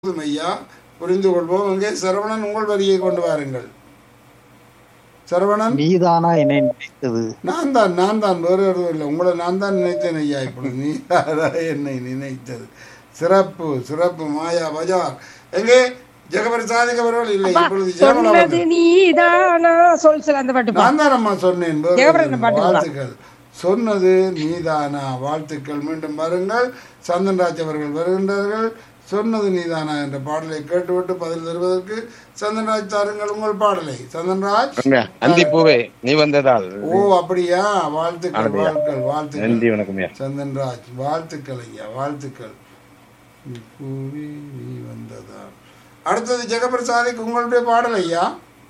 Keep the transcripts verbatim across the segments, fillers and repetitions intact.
போதும் ஐயா, புரிந்து கொள்வோம். அங்கே சரவணன், உங்கள் வரியை கொண்டு வாருங்கள். சரவணன், நீதானா என்னை நினைத்தது? நான் தான் நான் தான் வேறு எதுவும் இல்லை. உங்களை நான் தான் நினைத்தேன் ஐயா. இப்பொழுது நீ என்னை நினைத்தது. சிறப்பு சிறப்பு. மாயா பஜார் எங்கே ஜெகபரி சாதிக் அவர்கள் இல்லை. இப்பொழுது ஜெயமலா சொன்னது வந்து- நீதானா சொல் சொல் அந்த பாட்டு பா. நான் தான் அம்மா சொன்னேன். வேறு ஜெகபரன் எதுவும் பாட்டு இல்லை. தான். வாழ்த்துக்கள். சொன்னது நீதானா. வாழ்த்துக்கள். மீண்டும் பாருங்கள். சந்தன்ராஜ் அவர்கள் வருகின்றார்கள். சொன்னது நீதானா என்ற பாடலை கேட்டுவிட்டு பதில் தருவதற்கு சந்தன்ராஜ் தாருங்கள் உங்கள் பாடலை. சந்தன்ராஜ், அந்தி பூவே நீ வந்ததால். ஓ அப்படியா? வாழ்த்துக்கள் அப்படியா. வாழ்த்துக்கள் வாழ்த்துக்கள் நன்றி வணக்கம் ஐயா. சந்தன்ராஜ், வாழ்த்துக்கள் ஐயா, வாழ்த்துக்கள். பூவே நீ வந்ததா. அடுத்தது ஜெகபிரசாதிக்கு உங்களுடைய பாடல் ஐயா.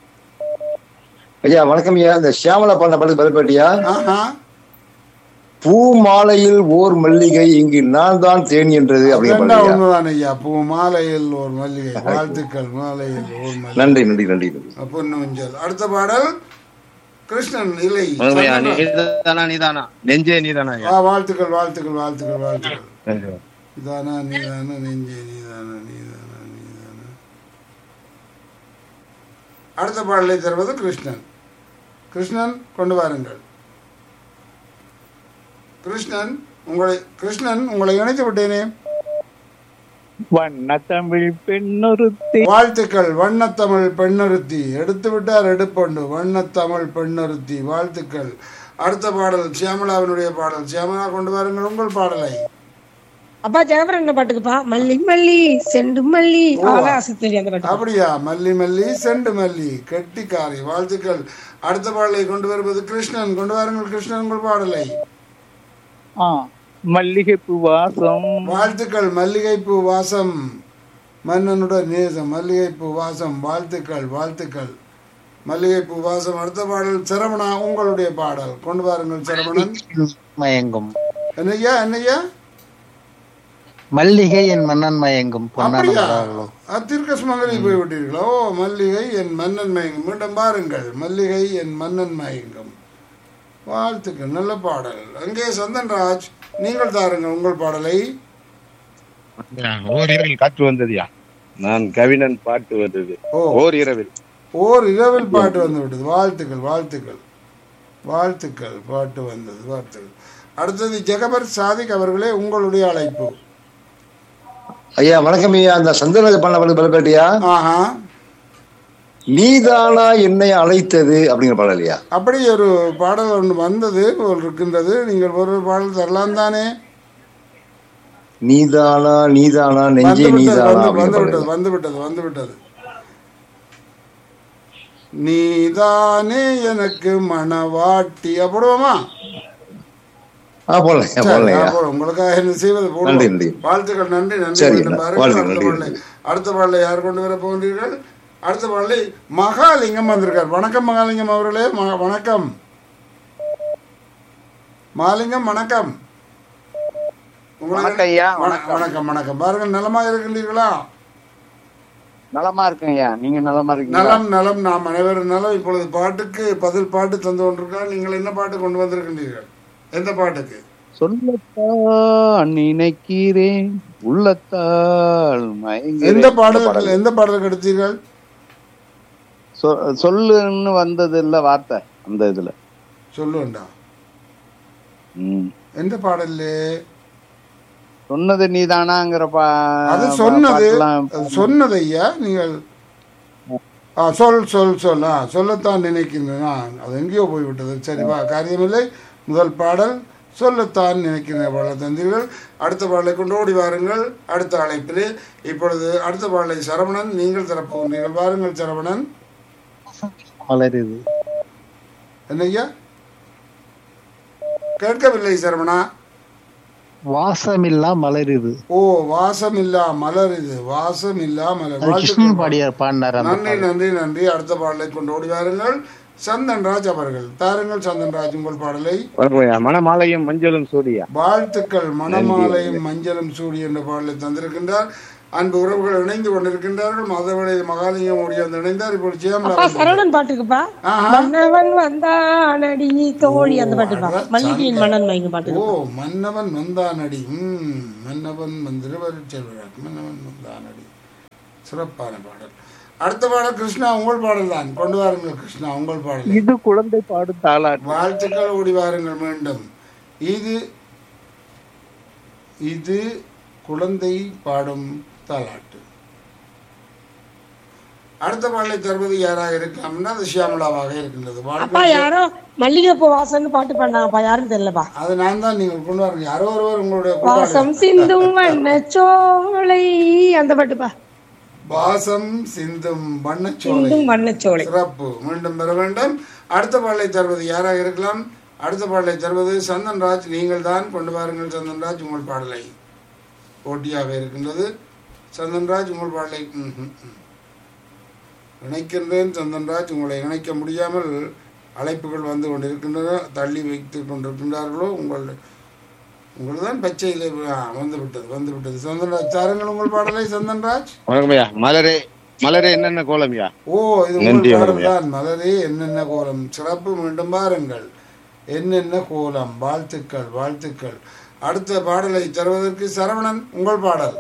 ஐயா வணக்கம் ஐயா. இந்த சியாமலா பாடின பாடலுக்கு பதில் பாட்டியா? ஆஹா, பூ மாலையில் ஓர் மல்லிகை இங்கு நான் தான் தேன் என்றது அப்படிங்கிற ரெண்டா பாடல் ஐயா. ஒண்ணுதான் ஐயா. பூ மாலையில் ஒரு மல்லிகை. வாழ்த்துக்கள். மாலையில் ஒரு மல்லிகை. நன்றி நன்றி நன்றி நன்றி. பொண்ணு மஞ்சள். அடுத்த பாடல் கிருஷ்ணன் இல்லை. வணக்கம் ஐயா. சந்தன்ராஜ். நீதானா நீதானா நெஞ்சே நீதானா ஐயா. ஆ, வாழ்த்துக்கள் வாழ்த்துக்கள் வாழ்த்துக்கள் வாழ்த்துக்கள். நன்றி. இதானா நீதானா நெஞ்சே நீதானா நீதானா நீதானா. அடுத்த பாடலை தருவது கிருஷ்ணன். கிருஷ்ணன் கொண்டு வாருங்கள். கிருஷ்ணன் உங்களை கிருஷ்ணன் உங்களை இணைத்து விட்டேனே. வண்ண தமிழ் பெண்ணொருத்தி. வாழ்த்துக்கள். வண்ணத்தமிழ் பெண்ணொருத்தி. எடுத்து விட்டார் எடுப்பொண்டு. வண்ணத்தமிழ் பெண்ணொருத்தி. வாழ்த்துக்கள். அடுத்த பாடல் சியாமலாவினுடைய பாடல். சியாமலா கொண்டு வாருங்கள் உங்கள் பாடலை. அப்பா ஜெகபரன் என்ன பாட்டுக்குப்பா? மல்லி மல்லி செண்டு மல்லி ஆகாசத்தில் அந்த பாட்டு. அப்படியா? மல்லி மல்லி செண்டு மல்லி. கெட்டிக்காரி. வாழ்த்துக்கள். அடுத்த பாடலை கொண்டு வருவது கிருஷ்ணன். கொண்டு வாருங்கள் கிருஷ்ணன் உங்கள் பாடலை. ஆ மல்லிகை பூ வாசம். வாழ்த்துக்கள். மல்லிகைப்பூ வாசம். மன்னனுடன் நேசம். மல்லிகைப்பூ வாசம். வாழ்த்துக்கள் வாழ்த்துக்கள். மல்லிகைப்பூ வாசம். அடுத்த பாடல் சரவணா உங்களுடைய பாடல். கொண்டு வாருங்கள் சரவணன். மயங்கும் என்னய்யா என்னய்யா? மல்லிகை என் மன்னன் மயங்கும் பொன்னான அப்படியா? மலர்களோ. திருக்கஸ் மங்கலி போய் விட்டீர்களோ? மல்லிகை என் மன்னன் மயங்கும். மீண்டும் பாருங்கள். மல்லிகை என் மன்னன் மயங்கும். வாழ்த்துக்கள். நல்ல பாடல். அங்கே சந்தன்ராஜ், நீங்கள் தாருங்கள் உங்கள் பாடலை. ஓர் இரவில் காற்று வந்ததுயா. நான் கவிஞன் பாட்டு வந்தது. ஓ, ஓர் இரவில். ஓர் இரவில் பாட்டு வந்து விட்டது. வாழ்த்துக்கள் வாழ்த்துக்கள் வாழ்த்துக்கள். பாட்டு வந்தது. வாழ்த்துக்கள். அடுத்தது ஜெகபர் சாதிக் அவர்களே உங்களுடைய அழைப்பு. ஐயா வணக்கம் ஐயா. அந்த சந்திரராஜ பாடின பாடலுக்கு பதில் பாட்டியா? ஆஹா, நீதானா என்னை அழைத்தது அப்படிங்கிற பாடல் ஐயா. அப்படி ஒரு பாடல் ஒன்று வந்தது போல் இருக்கின்றது. நீங்கள் ஒரு பாடல் தரலாம் தானே? நீதானா நீதானா நெஞ்சே வந்துவிட்டது நீதானா வந்து அப்படிங்கிற வந்து விட்டது பாடல். வந்து விட்டது வந்து விட்டது. நீதானே எனக்கு மனவாட்டி. போடுவோமா? ஆ போடலாம் ஐயா, சரி, போடலாம் ஐயா. நான் போடுறேன். உங்களுக்காக என்ன செய்வது நன்றி, போடுவோம். நன்றி. வாழ்த்துக்கள். நன்றி நன்றி. சரி, மீண்டும் பாருங்கள். வாழ்த்துக்கள், அடுத்த நன்றி, பாடலை நன்றி. அடுத்த பாடலை யார் கொண்டு வர போகிறீர்கள்? அடுத்த பாடலை மகாலிங்கம் வந்திருக்கார். வணக்கம் மகாலிங்கம் அவர்களே. ம- வணக்கம் மகாலிங்கம். வணக்கம். உங்களுக்கு- வணக்கம் ஐயா, வண- வணக்கம். வணக்கம் வணக்கம். பாருங்கள், நலமா இருக்கின்றீர்களா? நலமா இருக்கேன் ஐயா. நீங்க நலமா இருக்கீங்களா? நலம் நலம். நாம் அனைவரும் நலம். இப்பொழுது பாட்டுக்கு பதில் பாட்டு தந்து கொண்டிருக்கால். நீங்கள் என்ன பாட்டு கொண்டு வந்திருக்கின்றீர்கள்? எந்த பாட்டுக்கு? சொல்லத்தான் நினைக்கிறேன் உள்ளத்தால் எந்த மயங்கிறேன். பாடலுக்கு எந்த பாடலுக்கு எடுத்தீர்கள்? சொ- சொல்லுன்னு வந்தது இல்ல வார்த்தை அந்த இதுல. சொல்லுண்டா. ம். எந்த பாடல்ல? சொன்னது நீதானாங்கிற பா அது சொன்னது பாட்டெல்லாம் அது சொன்னது ஐயா. நீங்கள் ஆ, சொல் சொல் சொல். ஆ, சொல்லத்தான் நினைக்கின்றேன். ஆ, அது எங்கேயோ போய்விட்டது. சரி, வா, காரியமில்லை. முதல் பாடல் சொல்லத்தான் நினைக்கின்ற பாடலை தந்தீர்கள். அடுத்த பாடலை கொண்டு ஓடி வாருங்கள். அடுத்த அழைப்பிலே இப்பொழுது அடுத்த பாடலை சரவணன் நீங்கள் தரப்போகிறீர்கள். வாருங்கள் சரவணன். மலருது. என்னய்யா? கேட்கவில்லை சரவணா. வாசமில்லா மலருது. ஓ, வாசமில்லா மலர். இது வாசமில்லா மலர். அது கிருஷ்ணன் வாழ்த்துக்கள். பாடியார் பாடினார் அந்த நன்றி பாடல். நன்றி நன்றி. அடுத்த பாடலை கொண்டு ஓடி வாருங்கள். சந்தன்ராஜ் அவர்கள் தாருங்கள். சந்தன்ராஜ் உங்கள் பாடலை. வணக்கம் ஐயா. மணமாலையும் மஞ்சளும் சூடியா. வாழ்த்துக்கள். மணமாலையும் மஞ்சளும் சூடி என்ற பாடலை தந்திருக்கின்றார். அன்பு உறவுகள் இணைந்து கொண்டிருக்கின்றார்கள். மதவழி மகாலிங்கம் ஓடி வந்து இணைந்தார். இப்போ அப்பா ஜெயமலா. சரவணன் பாட்டுக்குப்பா. ஆஹா. மன்னவன் வந்தானடி தோழி அந்த பாட்டுப்பா. அட, மல்லிகையின் மன்னன் மயங்கும் ஓ, பாட்டுக்கு. மன்னவன் வந்தானடி. ம் மன்னவன் வந்திருவர் செல்வராஜ். மன்னவன் வந்தானடி. சிறப்பான பாடல். அடுத்த பாடல் கிருஷ்ணா உங்கள் பாடல் தான், கொண்டு வாருங்கள் கிருஷ்ணா உங்கள் பாடல். இது குழந்தை பாடும் தாளாட்டு. வாழ்த்துக்கள், ஓடி வாருங்கள் மீண்டும். இது இது குழந்தை பாடும் தாலாட்டு. அடுத்த பாடலை தருவது யாராக இருக்கலாம்னா அது ஷியாமலாவாக இருக்கின்றது. அப்பா யாரோ மல்லிகைப்பூ வாசம்னு பாட்டு பண்ணாங்கப்பா, யாரும் தெரியலப்பா. அது நான் தான், நீங்கள் கொண்டு வாருங்க. யாரோ ஒருவர் உங்களுடைய வாசம் சிந்தும் வண்ணச்சோலை அந்த பாட்டுப்பா. வாசம் சிந்தும் வண்ணச்சோலை, சிந்தும் வண்ணச்சோலை. சிறப்பு. மீண்டும் பெற வேண்டும். அடுத்த பாடலை தருவது யாராக இருக்கலாம்? அடுத்த பாடலை தருவது சந்தன்ராஜ், நீங்கள் தான். கொண்டு வாருங்கள் சந்தன்ராஜ் உங்கள் பாடலை. போட்டியாக இருக்கின்றது. சந்தன்ராஜ் உங்கள் பாடலை. ம், ம், ம். இணைக்கின்றேன் சந்தன்ராஜ், உங்களை இணைக்க முடியாமல் அழைப்புகள் வந்து கொண்டிருக்கின்றன. தள்ளி வைத்து கொண்டிருக்கின்றார்களோ உங்கள் உங்கள் தான் பச்சையிலே வந்து விட்டது வந்து விட்டது சந்தன்ராஜ், தாருங்கள் உங்கள் பாடலை. சந்தன்ராஜ் வணக்கம்யா. மலரே மலரே என்னென்ன கோலம்யா? ஓ, இது உங்கள் பாடல் தான். மலரே என்னென்ன கோலம், சிறப்பு. மீண்டும் பாருங்கள். என்னென்ன கோலம். வாழ்த்துக்கள் வாழ்த்துக்கள். அடுத்த பாடலை தருவதற்கு சரவணன் உங்கள் பாடல்.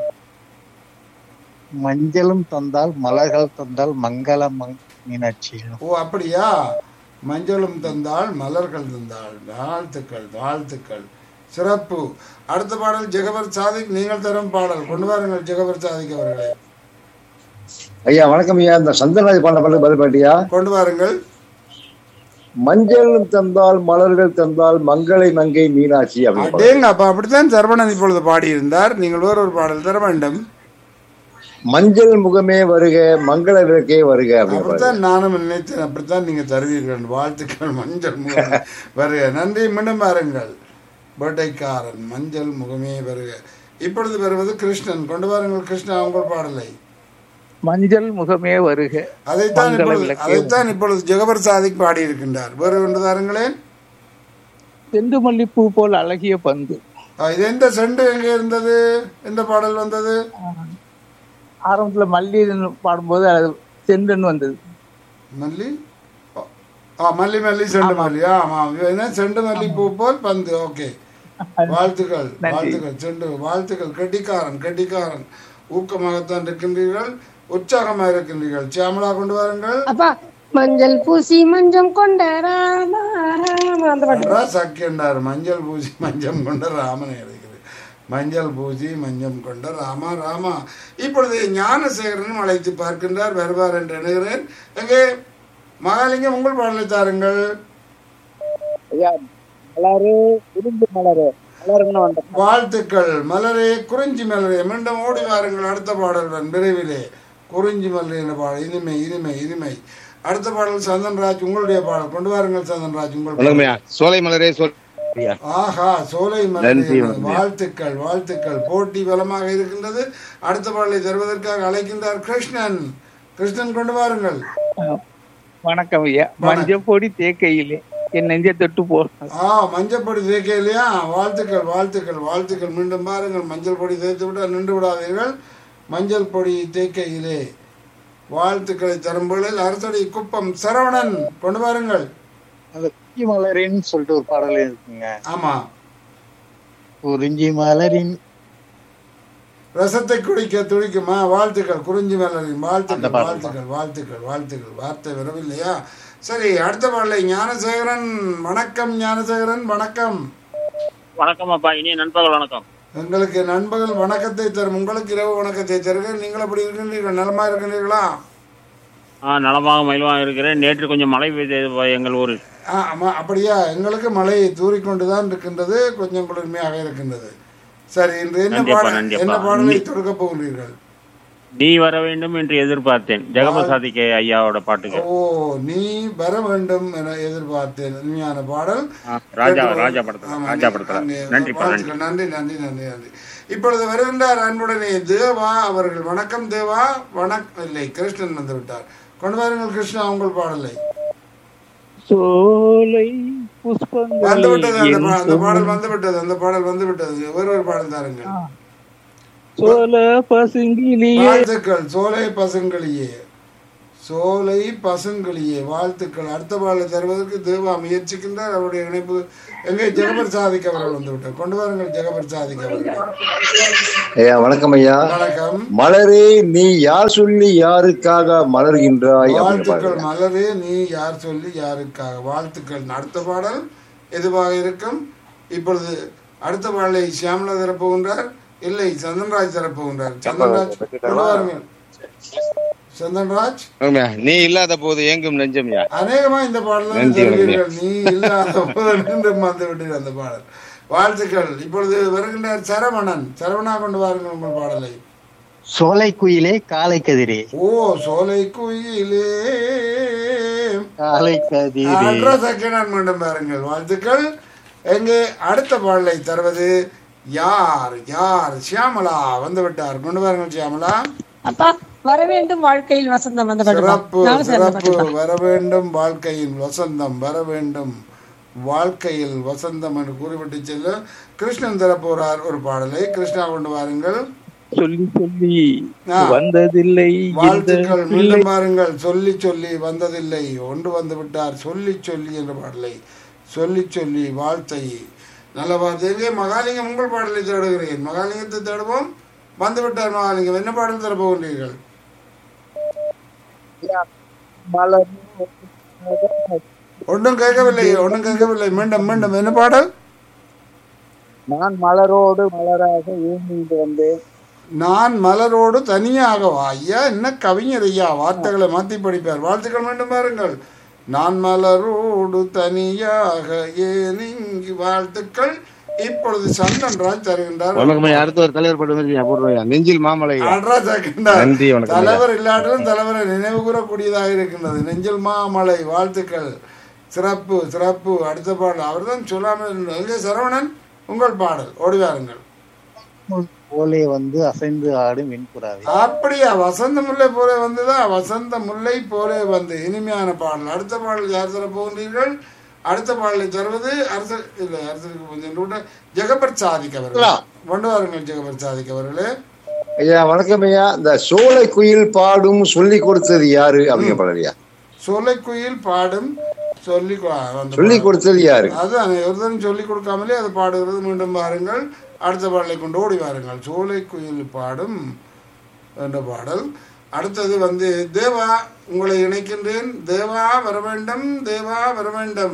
மஞ்சளும் தந்தால் மலர்கள் தந்தால் மங்கள மீனாட்சி. ஓ அப்படியா, மஞ்சளும் தந்தால் மலர்கள் தந்தால். வாழ்த்துக்கள் வாழ்த்துக்கள், சிறப்பு. அடுத்த பாடல் ஜெகபர் சாதிக், நீங்கள் தரும் பாடல். கொண்டு வாருங்கள் ஜெகபர் சாதிக் அவர்களே. ஐயா வணக்கம் ஐயா. இந்த சந்தனராஜ் பாண்ட பாட்டு பதில் பாட்டியா? கொண்டு வாருங்கள். மஞ்சளும் தந்தால் மலர்கள் தந்தால் மங்களை மங்கை மீனாட்சி அப்படின்னு. அடேங்க அப்ப அப்படித்தான் சரவணன் இப்பொழுது பாடியிருந்தார். நீங்கள் வேற ஒரு பாடல் தர வேண்டும். மஞ்சள் முகமே வருக மங்கள விளக்கே வருக அப்படின்னு. அப்படித்தான் நானும் நினைத்தேன், அப்படித்தான் நீங்க தருவீர்கள். வாழ்த்துக்கள். மஞ்சள் முகமே வருக. நன்றி. மீண்டும் பாருங்கள். வேட்டைக்காரன், மஞ்சள் முகமே வருக. இப்பொழுது வருவது கிருஷ்ணன். கொண்டு வாருங்கள் கிருஷ்ணா உங்கள் பாடலை. மஞ்சள் முகமே வருக. அதைத்தான் இப்பொழுது அதைத்தான் இப்பொழுது ஜெகபர் சாதிக் பாடியிருக்கின்றார். வேறு ஒன்று தாருங்களேன். செண்டு மல்லிப்பூ போல் அழகிய பந்து. இது எந்த செண்டு எங்கே இருந்தது? எந்த பாடல் வந்தது? ஆரம்பத்துல மல்லி பாடும்போது அது செண்டுன்னு வந்தது. மல்லி ஆ மல்லி மல்லி செண்டு மல்லி. ஆமா, என்ன செண்டு மல்லி பூ போல் பந்து. ஓகே, வாழ்த்துக்கள் வாழ்த்துக்கள். செண்டு வாழ்த்துக்கள். கெட்டிக்காரன் கெட்டிக்காரன். ஊக்கமாகத்தான் இருக்கின்றீர்கள், உற்சாகமாக இருக்கின்றீர்கள். சியாமலா கொண்டு வாருங்கள். அப்பா மஞ்சள் பூசி மஞ்சம் கொண்ட ராமா ராமா அந்த பாட்டு. சக்கியண்டார். மஞ்சள் பூசி மஞ்சம் கொண்ட ராமனை இருக்கிறது. மஞ்சள் பூசி மஞ்சம் கொண்ட ராமா ராமா. இப்பொழுது ஞானசேகரனும் அழைத்து பார்க்கின்றார், வருவார் என்று எண்ணுகிறேன். எங்கே மகாலிங்கம் உங்கள் பாடலை தாருங்கள். வாழ்த்துக்கள். மலரே குறிஞ்சி மலரே. மீண்டும் ஓடி வாருங்கள் அடுத்த பாடலுடன் விரைவிலே. குறிஞ்சி மலரே என்ற பாடல். இனிமை இனிமை இனிமை. அடுத்த பாடல் சந்தன்ராஜ் உங்களுடைய பாடல். கொண்டு வாருங்கள் சந்தன்ராஜ் உங்கள் பாடல். சோலை மலரே. ஆஹா, சோலை மலரே. வாழ்த்துக்கள் வாழ்த்துக்கள். போட்டி பலமாக இருக்கின்றது. அடுத்த பாடலை தருவதற்காக அழைக்கின்றார் கிருஷ்ணன். கிருஷ்ணன் கொண்டு வாருங்கள். வணக்கம் ஐயா. மஞ்சப்பொடி தேக்கையிலே என் நெஞ்சை தொட்டு போ. ஆ மஞ்சள் தேய்க்க இல்லையா? வாழ்த்துக்கள் வாழ்த்துக்கள் வாழ்த்துக்கள். மீண்டும் பாருங்கள். மஞ்சள் பொடி தேய்த்து விட நின்று விடாதீர்கள். மஞ்சள் பொடி தேய்க்கையிலே. வாழ்த்துக்களை தரும்பொழுதில் அரசடி குப்பம் சரவணன் கொண்டு வாருங்கள். குறிஞ்சி மலரின் சொல்லிட்டு ஒரு பாடல் இருக்குங்க. ஆமா, குறிஞ்சி மலரின் ரசத்தை குடிக்க துடிக்குமா? வாழ்த்துக்கள். குறிஞ்சி மலரின் வாழ்த்துக்கள் வாழ்த்துக்கள் வாழ்த்துக்கள் வாழ்த்துக்கள். வார்த்தை வரவில்லையா? சரி, அடுத்த பாடலை ஞானசேகரன். வணக்கம் ஞானசேகரன். வணக்கம். வணக்கம் அப்பா. இனிய நண்பர்கள் வணக்கம். எங்களுக்கு நண்பர்கள் வணக்கத்தை தரும், உங்களுக்கு இரவு வணக்கத்தை தருகிறேன். நீங்கள் அப்படி இருக்கின்றீர்கள்? நலமா இருக்கின்றீர்களா? ஆ நலமாக மகிழ்வாக இருக்கிறேன். நேற்று கொஞ்சம் மழை பெய்தது எங்கள் ஊரில். ஆ ஆமாம், அப்படியா? எங்களுக்கு மழை தூறிக்கொண்டு தான் இருக்கின்றது, கொஞ்சம் குளிர்மையாக இருக்கின்றது. சரி, இன்று என்ன பாடல் என்ன பாடலை தொடுக்க போகிறீர்கள்? நீ வர வேண்டும் என்று எதிர்பார்த்தேன். ஜெகபர் சாதிக் ஐயாவோட பாட்டுகள். ஓ, நீ வர வேண்டும் என எதிர்பார்த்தேன். உண்மையான பாடல். ராஜா ராஜா படத்துல ராஜா படத்துல. நன்றி நன்றி நன்றி நன்றி நன்றி. இப்பொழுது வருகின்றார் அன்புடனே தேவா அவர்கள். வணக்கம் தேவா. வணக்கம். இல்லை, கிருஷ்ணன் வந்து விட்டார். கொண்டு வாருங்கள் கிருஷ்ணா உங்கள் பாடலை. சோலை புஷ்பங்கள் வந்து விட்டது. அந்த பாடல் வந்து விட்டது. அந்த பாடல் வந்து விட்டது. வேறு ஒரு பாடல் தாருங்கள். சோலை பசுங்கிளியே. வாழ்த்துக்கள். சோலை பசுங்கிளியே. சோலை பசுங்கிளியே வாழ்த்துக்கள். அடுத்த பாடலை தருவதற்கு தேவா முயற்சிக்கின்றார். அவருடைய இணைப்பு எங்கே ஜெகபர் சாதிக் அவர்கள் வந்து விட்டார். கொண்டு வாருங்கள் ஜெகபர் சாதிக் அவர்கள். ஐயா வணக்கம் ஐயா. வணக்கம். மலரே நீ யார் சொல்லி யாருக்காக மலர்கின்றாய்? வாழ்த்துக்கள் மலரே நீ யார் சொல்லி யாருக்காக. வாழ்த்துக்கள். அடுத்த பாடல் எதுவாக இருக்கும்? இப்பொழுது அடுத்த பாடலை சியாமலா தரப்போகின்றார். இல்லை சந்தன்ராஜ் தரப்போகின்றார். சந்தன்ராஜ் கொண்டு வாருங்கள். சந்தன்ராஜ் நீ இல்லாத போது ஏங்கும் நெஞ்சம்யா. அநேகமா இந்த பாடல் தருவீர்கள். நீ இல்லாத போது நின்று வந்து விட்டீர்கள் அந்த பாடல். வாழ்த்துக்கள். இப்பொழுது வருகின்றார் சரவணன். சரவணா கொண்டு வாருங்கள் உங்கள் பாடலை. சோலை குயிலே காலை கதிரே. ஓ சோலை குயிலே காலை கதிரே. செகண்ட் மீண்டும் பாருங்கள். வாழ்த்துக்கள். எங்கே அடுத்த பாடலை தருவது யார்? யார்? சியாமலா வந்து விட்டார். கொண்டு வாருங்கள் சியாமலா. அப்பா வர வேண்டும் வாழ்க்கையில் வசந்தம் வந்த சிறப்பு சிறப்பு. வர வேண்டும் வாழ்க்கையில் வசந்தம் வர வேண்டும். வாழ்க்கையில் வசந்தம் என்று கூறிவிட்டு செல்ல கிருஷ்ணன் தரப்போறார் ஒரு பாடலை. கிருஷ்ணா கொண்டு வாருங்கள். சொல்லி சொல்லி வந்ததில்லை. வாழ்த்துக்கள். மீண்டும் பாருங்கள். சொல்லி சொல்லி வந்ததில்லை. ஒன்று வந்து விட்டார். சொல்லி சொல்லி என்ற பாடலை. சொல்லி சொல்லி வாழ்த்தை. நல்ல வார்த்தை. மகாலிங்கம் உங்கள் பாடலை தேடுகிறேன். மகாலிங்கத்தை தேடுவோம். வந்து விட்டார் மகாலிங்கம். என்ன பாடல் தர போகின்றீர்கள்? ஒன்றும் கேட்கவில்லை. ஒன்றும் கேட்கவில்லை. மீண்டும் மீண்டும் என்ன பாடல்? நான் மலரோடு மலராக ஏங்கிட்டு வந்தேன். நான் மலரோடு தனியாகவா? ஐயா என்ன கவிஞர் ஐயா, வார்த்தைகளை மாற்றி படிப்பார். வாழ்த்துக்கள். மீண்டும் பாருங்கள். நான் மலரோடு தனியாக ஏன் இங்கு. வாழ்த்துக்கள். இப்பொழுது சந்தன்ராஜ் தருகின்றார். அடுத்த ஒரு தலைவர் படம் நெஞ்சில் மாமலை. தலைவர் இல்லாட்டிலும் தலைவரை நினைவு கூறக்கூடியதாக இருக்கின்றது. நெஞ்சில் மாமலை. வாழ்த்துக்கள். சிறப்பு சிறப்பு. அடுத்த பாடல் அவர் தான் சொல்லாமல். எங்கே சரவணன் உங்கள் பாடல். ஓடிவாருங்கள். போலே வந்து அசைந்து ஆடும் வெண்புறாவே. அப்படியா? வசந்த முல்லை போலே வந்துதான். வசந்த முல்லை போலே வந்து இனிமையான பாடல். அடுத்த பாடல் யார் தர போகின்றீர்கள்? அடுத்த பாடலை தருவது அரசு இல்லை அரசுக்கு கொஞ்சம் ஜெகபர் சாதிக் அவர்கள். கொண்டு வாருங்கள் ஜெகபர் சாதிக் அவர்களே. ஐயா வணக்கம் ஐயா. இந்த சோலை குயில் பாடும் சொல்லி கொடுத்தது யாரு அப்படிங்க பாடலையா? சோலை குயில் பாடும் சொல்லி சொல்லி கொடுத்தது யாரு? அதுதான் ஒருத்தரும் சொல்லி கொடுக்காமலே அது பாடுகிறது. மீண்டும் பாருங்கள். அடுத்த பாடலை கொண்டு ஓடி வாருங்கள். சோலை குயில் பாடும் என்ற பாடல். அடுத்தது வந்து தேவா உங்களை இணைக்கின்றேன். தேவா வர வேண்டும். தேவா வர வேண்டும்.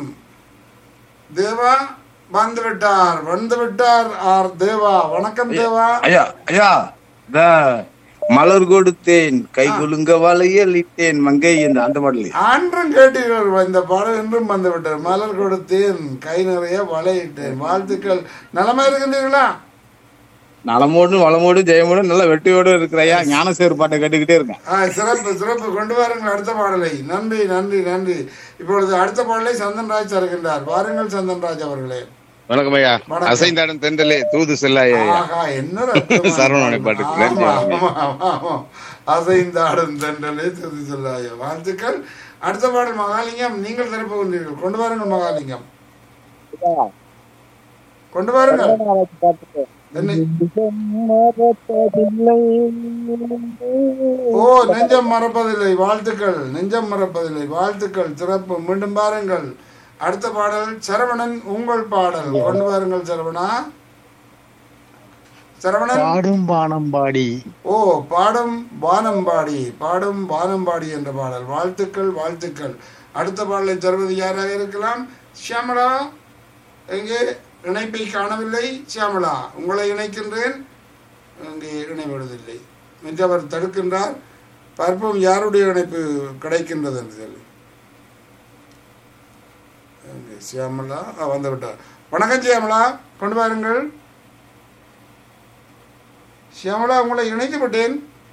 தேவா வந்து விட்டார். வந்து விட்டார் ஆர் தேவா. வணக்கம் தேவா. ஐயா ஐயா இந்த மலர் கொடுத்தேன் கை குலுங்க வளையல் இட்டேன் மங்கை என்று அந்த பாடல் அன்றும் கேட்டீர்கள். இந்த பாடல் என்றும் வந்து விட்டார். மலர் கொடுத்தேன் கை நிறைய வளையிட்டேன். வாழ்த்துக்கள். நலமா இருக்கின்றீர்களா? நலமோடு வளமோடு ஜெயமோடு நல்ல வெற்றியோடு இருக்கிறையா. ஞானசேர் பாட்டை கேட்டுக்கிட்டே இருக்கேன். சிறப்பு சிறப்பு. கொண்டு வாருங்கள் அடுத்த பாடலை. நன்றி நன்றி நன்றி. இப்பொழுது அடுத்த பாடலை சந்தன்ராஜ் தருகின்றார். வாருங்கள் சந்தன்ராஜ் அவர்களே. வணக்கம் ஐயா. அசைந்தாடும் தென்றலே தூது செல்லாயா. என்ன சரவணனை பாட்டுக்கு. அசைந்தாடும் தென்றலே தூது செல்லாயா. வாழ்த்துக்கள். அடுத்த பாடல் மகாலிங்கம் நீங்கள் தரப்போகின்றீர்கள். கொண்டு வாருங்கள் மகாலிங்கம். கொண்டு வாருங்கள். ஓ நெஞ்சம் மறப்பதில்லை. வாழ்த்துக்கள். நெஞ்சம் மறப்பதில்லை. வாழ்த்துக்கள். சிறப்பு. மீண்டும் பாருங்கள். அடுத்த பாடல் சரவணன் உங்கள் பாடல். கொண்டு வாருங்கள் சரவணா. சரவணன். பாடும் வானம்பாடி. ஓ பாடும் வானம்பாடி. பாடும் வானம்பாடி என்ற பாடல். வாழ்த்துக்கள் வாழ்த்துக்கள். அடுத்த பாடலை தருவது யாராக இருக்கலாம்? சியாமலா எங்கே? இணைப்பை காணவில்லை. சியாமலா உங்களை இணைக்கின்றேன். அங்கே இணைவிடுவதில்லை என்று அவர் தடுக்கின்றார். பார்ப்போம் யாருடைய இணைப்பு கிடைக்கின்றது என்று சொல்லி. சியாமலா வந்து விட்டார். வணக்கம் சியாமலா. கொண்டு வாருங்கள். சியாமலா உங்களை இணைத்து விட்டேன்.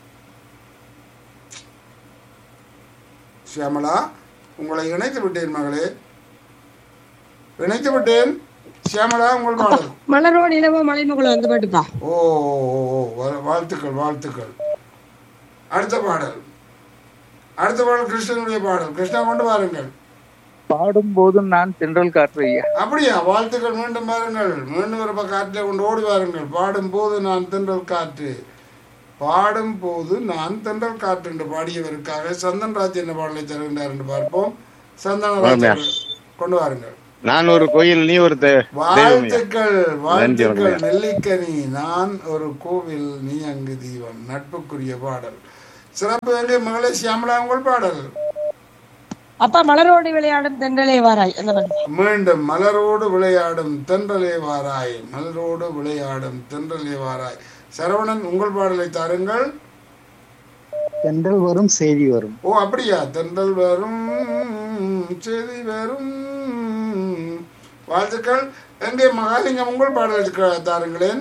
சியாமலா உங்களை இணைத்து விட்டேன் மகளே. இணைத்து விட்டேன். சியாமலா உங்கள் பாடல். மலரோடு இளவோ மலைமகள் வந்து பாட்டுப்பா. ஓ வாழ்த்துக்கள் வாழ்த்துக்கள். அடுத்த பாடல். அடுத்த பாடல் கிருஷ்ணனுடைய பாடல். கிருஷ்ணா கொண்டு வாருங்கள். பாடும் போதும் நான் தென்றல் காற்று. அப்படியா? வாழ்த்துக்கள். மீண்டும் பாருங்கள். மீண்டும் ஒரு காற்றிலே கொண்டு ஓடி வாருங்கள். பாடும் போது நான் தென்றல் காற்று. பாடும் போது நான் தென்றல் காற்று என்று பாடியவருக்காக சந்தன்ராஜ் என்ன பாடலை தருகின்றார் என்று பார்ப்போம். சந்தனராஜ் அவர்கள் கொண்டு வாருங்கள். நான் ஒரு கோயில், நீ ஒரு தெ- தெய்வம் ஐயா. வாழ்த்துக்கள் வாழ்த்துக்கள் வணக்கம். நெல்லிக்கனி நான் ஒரு கோவில் நீ அங்கு தீபம் நட்புக்குரிய பாடல். சிறப்பு எங்கே மகளே சியாமலா உங்கள் பாடல். அப்பா மலரோடு விளையாடும் தென்றலே வாராய் அந்த பாட்டு. மீண்டும் மலரோடு விளையாடும் தென்றலே வாராய், மலரோடு விளையாடும் தென்றலே வாராய். சரவணன் உங்கள் பாடலை தாருங்கள். தென்றல் வரும் செய்தி வரும். ஓ அப்படியா, தென்றல் வரும் செய்தி வரும். வாழ்த்துக்கள். எங்கே மகாலிங்கம் உங்கள் பாடலை க- தாருங்களேன்.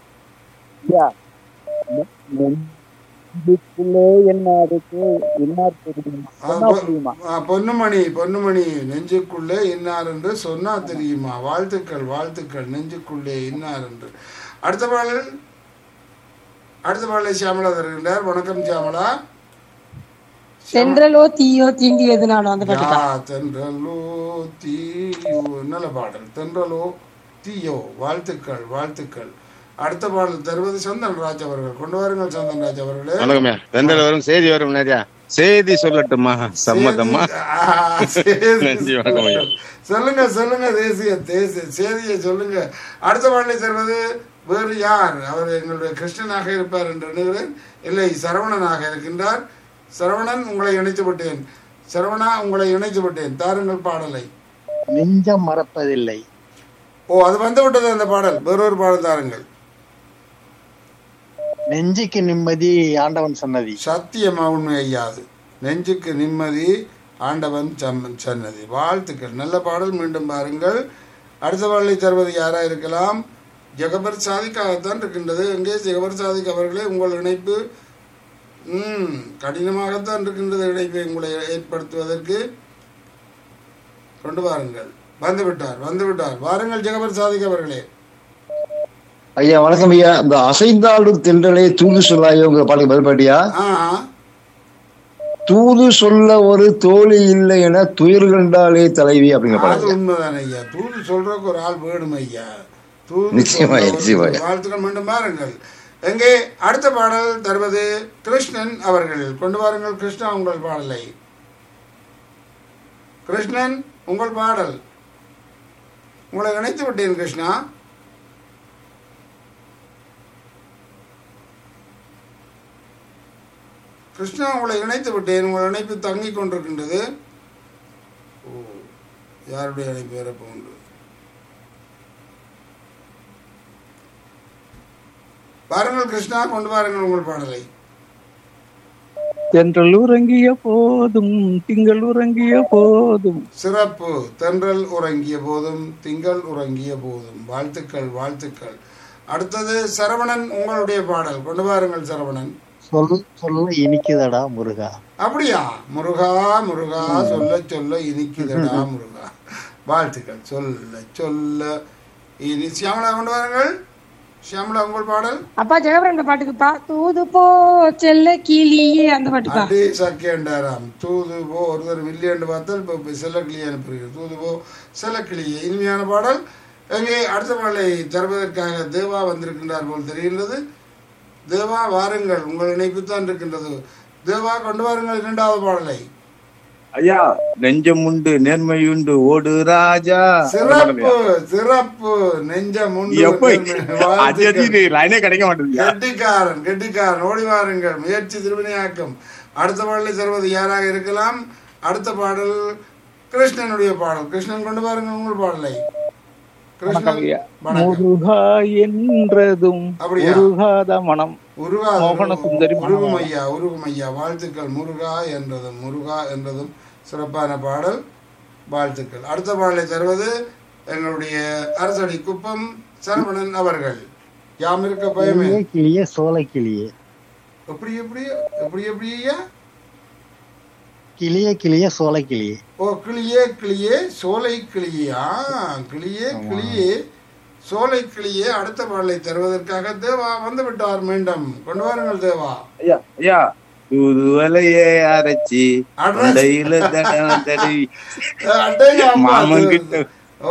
ஆ, பொ- ஆ, பொன்னுமணி பொன்னுமணி நெஞ்சுக்குள்ளே இன்னார் என்று சொன்னா தெரியுமா? வாழ்த்துக்கள் வாழ்த்துக்கள். நெஞ்சுக்குள்ளே இன்னார் என்று. அடுத்த பாடல் அடுத்த பாடலை சியாமலா தருகின்றார். வணக்கம் சியாமலா. தென்றலோ தீயோ தீண்டியது நானும் அந்த பாட்டு. யா தென்றலோ தீயோ நல்ல பாடல். தென்றலோ தீயோ வாழ்த்துக்கள் வாழ்த்துக்கள். அடுத்த பாடல் தருவது சந்தன்ராஜ் அவர்கள். கொண்டு வாருங்கள் சந்தன்ராஜ் அவர்களே. வணக்கம்யா. தென்றல் வரும் செய்தி வரும் நிறையா. செய்தி சொல்லட்டுமா? சம்மதமா? ஆ, சேதி நன்றி, வணக்கம் ஐயா. சொல்லுங்க சொல்லுங்க தேசிய தேசிய செய்தியை சொல்லுங்க. அடுத்த பாடலை தருவது வேறு யார்? அவர் எங்களுடைய கிருஷ்ணனாக இருப்பார் என்று எண்ணுகிறேன். இல்லை, சரவணனாக இருக்கின்றார். சரவணன் உங்களை இணைத்து விட்டேன். சரவணா உங்களை இணைத்து விட்டேன். தாருங்கள் பாடலை. நெஞ்சம் மறப்பதில்லை. ஓ அது வந்து விட்டது அந்த பாடல். வேறொரு பாடல் தாருங்கள். நெஞ்சுக்கு நிம்மதி ஆண்டவன் சன்னதி. சத்தியமா உண்மை ஐயாது. நெஞ்சுக்கு நிம்மதி ஆண்டவன் சம்- சன்னதி. வாழ்த்துக்கள். நல்ல பாடல். மீண்டும் பாருங்கள். அடுத்த பாடலை தருவது யாரா இருக்கலாம்? ஜெகபர் சாதிக்காகத்தான் இருக்கின்றது. எங்கே ஜெகபர் சாதிக் அவர்களே உங்கள் இணைப்பு ம் கடினமாகத்தான் இருக்கின்றது. இணைப்பை உங்களை ஏற்படுத்துவதற்கு கொண்டு வாருங்கள். வந்து விட்டார் வந்து விட்டார். வாருங்கள் ஜெகபர் சாதிக் அவர்களே. ஐயா வணக்கம் ஐயா. இந்த அசைந்தாடும் தென்றலே தூது சொல்லாயோங்கிற பாட்டுக்கு பதில் பாட்டியா? ஆ தூது சொல்ல ஒரு தோழி இல்லை என துயர் கண்டாலே தலைவி அப்படிங்கிற அது பாடல். உண்மைதான் ஐயா. தூது சொல்றதுக்கு ஒரு ஆள் வேணும் ஐயா. தூது நிச்சயமா, சொல்ல ஒரு நிச்சயமா. வாழ்த்துக்கள். மீண்டும் பாருங்கள். எங்கே அடுத்த பாடல் தருவது கிருஷ்ணன் அவர்கள். கொண்டு வாருங்கள் கிருஷ்ணா உங்கள் பாடலை. கிருஷ்ணன் உங்கள் பாடல். உங்களை இணைத்து விட்டேன் கிருஷ்ணா. கிருஷ்ணா உங்களை இணைத்து விட்டேன். உங்கள் இணைப்பு தங்கிக் கொண்டிருக்கின்றது. ஓ யாருடைய இணைப்பு வேற போன்று. பாருங்கள் கிருஷ்ணா கொண்டு வாருங்கள் உங்கள் பாடலை. தென்றல் உறங்கிய போதும் திங்கள் உறங்கிய போதும். சிறப்பு. தென்றல் உறங்கிய போதும் திங்கள் உறங்கிய போதும். வாழ்த்துக்கள் வாழ்த்துக்கள். அடுத்தது சரவணன் உங்களுடைய பாடல். கொண்டு வாருங்கள் சரவணன். சொல் சொல்ல இனிக்குதடா முருகா. அப்படியா? முருகா முருகா சொல்ல சொல்ல இனிக்குதடா முருகா. வாழ்த்துக்கள். சொல்ல சொல்ல இனி. சியாமலா கொண்டு வாருங்கள். சியாமலா உங்கள் பாடல். அப்பா ஜெகபரன் பாட்டுக்குப்பா. தூது போ செல்ல கிளியே அந்த பாட்டுப்பா. அடி சக்கேண்டாராம். தூது போ ஒருத்தர் வில்லியண்டு பார்த்தால் இப்போ செல்ல கிளியை அனுப்புகிறீர்கள். தூது போ செல்ல கிளியே இனிமையான பாடல். எங்கே அடுத்த பாடலை தருவதற்காக தேவா வந்திருக்கின்றார் போல் தெரிகின்றது. தேவா வாருங்கள். உங்கள் இணைப்பு தான் இருக்கின்றது. தேவா கொண்டு வாருங்கள் இரண்டாவது பாடலை. ஐயா நெஞ்சம் உண்டு நேர்மை உண்டு ஓடு ராஜா. சிறப்பு சிறப்பு. நெஞ்சம் உண்டு எப்ப வாழ்த்துக்கள். லைனே கிடைக்க மாட்டேங்குது. கெட்டிக்காரன் கெட்டிக்காரன். ஓடி வாருங்கள். முயற்சி திருவினையாக்கும். அடுத்த பாடலை தருவது யாராக இருக்கலாம்? அடுத்த பாடல் கிருஷ்ணனுடைய பாடல். கிருஷ்ணன் கொண்டு வாருங்கள் உங்கள் பாடலை. கிருஷ்ணன் வணக்கம். முருகா என்றதும் அப்படியா? உருகாத மனம். உருகாத மோகன சுந்தரி உருகும் ஐயா உருகும் ஐயா. வாழ்த்துக்கள். முருகா என்றதும் முருகா என்றதும் சிறப்பான பாடல். வாழ்த்துக்கள். அடுத்த பாடலை தருவது எங்களுடைய அரசடி குப்பம் சரவணன் அவர்கள். யாம் இருக்க பயமே. கிளியே கிளியே சோலை கிளியே. எப்படி எப்படி எப்படி எப்படி ஐயா? கிளியே கிளியே சோலை கிளியே. ஓ கிளியே கிளியே சோலை கிளியா. கிளியே கிளியே சோலை கிளியே. அடுத்த பாடலை தருவதற்காக தேவா வந்து விட்டார். மீண்டும் கொண்டு வாருங்கள் தேவா. ஐயா ஐயா தூதுவலையே அரைச்சி அடையில தடவி அட்டையா அம்மா. மாமன் கிட்ட ஓ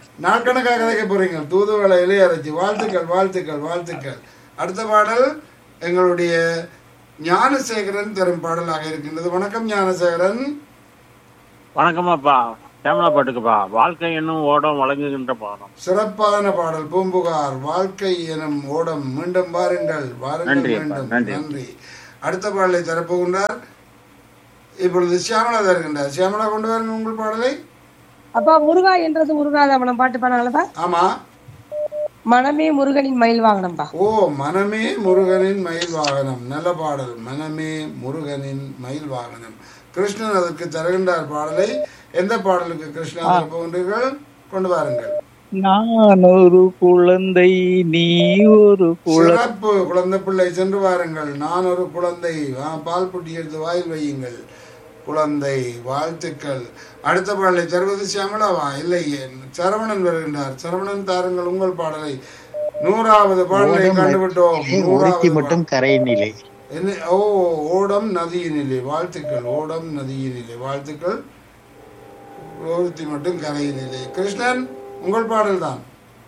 நாட்கணக்காக கதைக்க போறீங்க. தூதுவளை இலையரைச்சி. வாழ்த்துக்கள் வாழ்த்துக்கள் வாழ்த்துக்கள். அடுத்த பாடல் எங்களுடைய ஞானசேகரன் தரும் பாடலாக இருக்கின்றது. வணக்கம் ஞானசேகரன். வணக்கமாப்பா. கேமரா பாட்டுக்குப்பா. வாழ்க்கை என்னும் ஓடம் வழங்குகின்ற பாடம். சிறப்பான பாடல். பூம்புகார் வாழ்க்கை எனும் ஓடம். மீண்டும் வாருங்கள் வாருங்கள் மீண்டும். நன்றி. அடுத்த பாடலை தரப்போகின்றார் இப்பொழுது சியாமலா தருகின்றார். சியாமலா கொண்டு வாருங்கள் உங்கள் பாடலை. அப்பா முருகா என்றது முருகாதாமனம் பாட்டு பாடாங்களப்பா. ஆமா. மனமே முருகனின் மயில் வாகனம்பா. ஓ மனமே முருகனின் மயில் வாகனம். நல்ல பாடல். மனமே முருகனின் மயில் வாகனம். கிருஷ்ணன் அதற்கு தருகின்றார் பாடலை. எந்த பாடலுக்கு கிருஷ்ணா தரப்போகின்றீர்கள்? கொண்டு வாருங்கள். நான் ஒரு குழந்தை நீ ஒரு சிறப்பு. குழந்தை பிள்ளை சென்று வாருங்கள். நான் ஒரு குழந்தை. பால் புட்டி எடுத்து வாயில் வையுங்கள். குழந்தை வாழ்த்துக்கள். அடுத்த பாடலை தருவது சியாமலாவா? இல்லை, சரவணன் வருகின்றார். சரவணன் தாருங்கள் உங்கள் பாடலை. நூறாவது பாடலை கண்டுவிட்டோம். மட்டும் கரையினிலே என்ன? ஓ ஓடம் நதியினிலே. வாழ்த்துக்கள். ஓடம் நதியினிலே வாழ்த்துக்கள். ஒருத்தி மட்டும் கரையினிலே. கிருஷ்ணன் உங்கள் பாடல் தான்.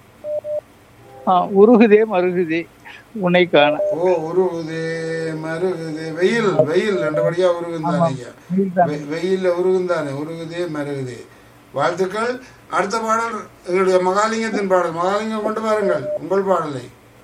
உருகுதே மருகுதே உன்னை காண. ஓ உருகுதே மருகுதே. வெயில் வெயில் ரெண்டபடியா உருகுந்தானே. வெயில்ல உருகுந்தானே. உருகுதே மருகுதே. வாழ்த்துக்கள். அடுத்த பாடல் எங்களுடைய மகாலிங்கத்தின் பாடல். மகாலிங்கம் கொண்டு வாருங்கள் உங்கள் பாடலை.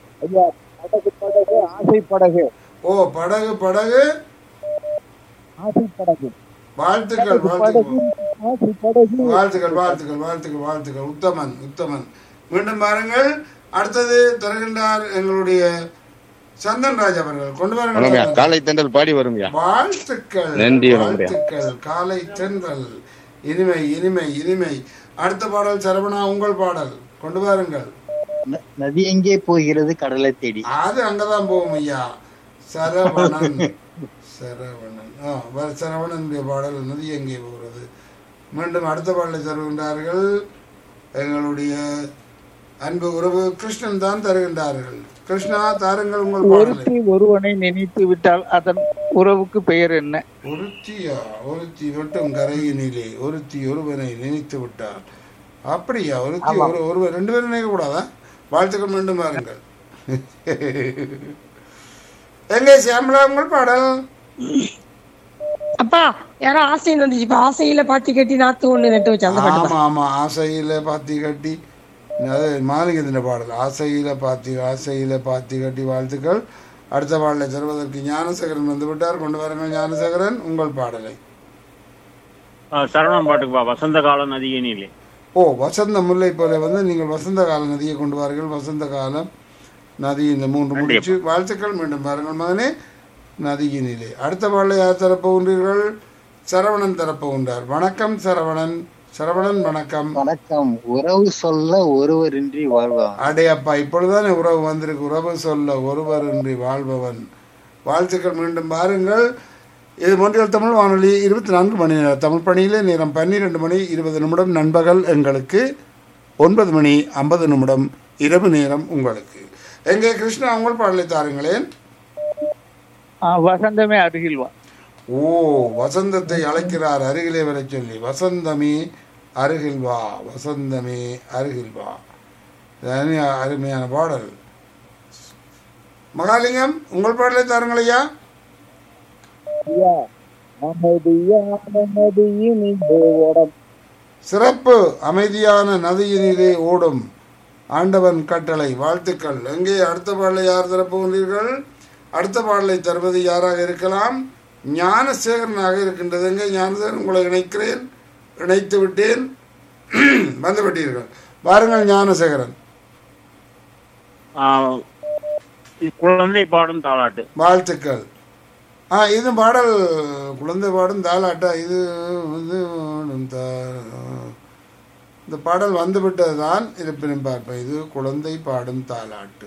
ஆசை படகு. ஓ படகு படகு ஆசை படகு. வாழ்த்துக்கள் வாழ்த்துக்கள் வாழ்த்துக்கள் வாழ்த்துக்கள் வாழ்த்துக்கள் வாழ்த்துக்கள். உத்தமன் உத்தமன். மீண்டும் பாருங்கள். அடுத்தது தருகின்றார் எங்களுடைய சந்தன் ராஜ் அவர்கள். கொண்டு வாருங்கள். காலை தென்றல் பாடி வரும். வாழ்த்துக்கள் வாழ்த்துக்கள். காலை தென்றல். இனிமை இனிமை இனிமை. அடுத்த பாடல் சரவணா உங்கள் பாடல். கொண்டு வாருங்கள். நதி எங்கே போகிறது கடலை தேடி. அது அங்கதான் போகும் ஐயா. சரவணன் சரவணன் சரவணனுடைய பாடல். நதி எங்கே போகிறது. மீண்டும் அடுத்த பாடலை தருகின்றார்கள் எங்களுடைய அன்பு உறவு கிருஷ்ணன் தான் தருகின்றார்கள். கிருஷ்ணா தாருங்கள் உங்கள் ஒருத்தி ஒருவனை நினைத்து விட்டால் அதன் உறவுக்கு பெயர் என்ன? ஒருத்தியா? ஒருத்தி மட்டும் கரையினிலே. ஒருத்தி ஒருவனை நினைத்து விட்டால். அப்படியா? ஒருத்தி ஒரு ஒருவர் ரெண்டு பேரும் நினைக்க கூடாதா? வாழ்த்துக்கள். மீண்டும் பாருங்கள். எங்க சியாமலா உங்கள் பாடல். அப்பா யாரோ ஆசை வந்துச்சு. ஆசையில பாத்தி கட்டி நாத்து ஒண்ணு நட்டு வச்சு அந்த பாட்டு. ஆமா ஆமா. ஆசையில பாத்தி கட்டி. அது மாலிங்கத்தின் பாடல். ஆசையில பாத்தி ஆசையில பாத்தி கட்டி. வாழ்த்துக்கள். அடுத்த பாடலை தருவதற்கு ஞானசேகரன் வந்து விட்டார். கொண்டு வாருங்கள் ஞானசேகரன் உங்கள் பாடலை. சரவணன் பாட்டுக்குப்பா. வசந்த கால நதியினிலே. ஓ வசந்த முல்லை போல வந்து நீங்கள் வசந்த கால நதியை கொண்டு வாருங்கள். வசந்த காலம் நதி இந்த மூன்று முடிச்சு. வாழ்த்துக்கள். மீண்டும் பாருங்கள் மகனே. நதியினிலே. அடுத்த பாடலை யார் தரப்போகின்றீர்கள்? சரவணன் தரப்போகின்றார். வணக்கம் சரவணன். சரவணன் வணக்கம். வணக்கம். உறவு சொல்ல ஒருவரின்றி வாழ்பவன். அடே அப்பா இப்பொழுதுதானே உறவு வந்திருக்கு. உறவு சொல்ல ஒருவரின்றி வாழ்பவன். வாழ்த்துக்கள். மீண்டும் பாருங்கள். இது மொன்றியல் தமிழ் வானொலி இருபத்தி நான்கு மணி நேர தமிழ் பணியிலே நேரம் பன்னிரெண்டு மணி இருபது நிமிடம் நண்பகல் எங்களுக்கு. ஒன்பது மணி ஐம்பது நிமிடம் இரவு நேரம் உங்களுக்கு. எங்கே கிருஷ்ணா உங்கள் பாடலை தாருங்களேன். வசந்தமே அருகில் வா. ஓ வசந்தத்தை அழைக்கிறார் அருகிலே வர சொல்லி. வசந்தமே அருகில் வா. வசந்தமே அருகில் வா. அருமையான பாடல். மகாலிங்கம் உங்கள் பாடலை தாருங்களையா. சிறப்பு. அமைதியான நதியினிலே ஓடும் ஆண்டவன் கட்டளை. வாழ்த்துக்கள். எங்கே அடுத்த பாடலை யார் தரப்போகிறீர்கள்? அடுத்த பாடலை தருவது யாராக இருக்கலாம்? ஞானசேகரனாக இருக்கின்றது. எங்கே ஞானசேகரன்? உங்களை இணைக்கிறேன். இணைத்து விட்டேன். வந்து விட்டீர்கள். பாருங்கள் ஞானசேகரன். குழந்தை பாடும் தாலாட்டு. வாழ்த்துக்கள். ஆ இது பாடல் குழந்தை பாடும் தாலாட்டா? இது வந்து இந்த பாடல் வந்து விட்டது தான். இருப்பினும் பார்ப்பேன். இது குழந்தை பாடும் தாலாட்டு.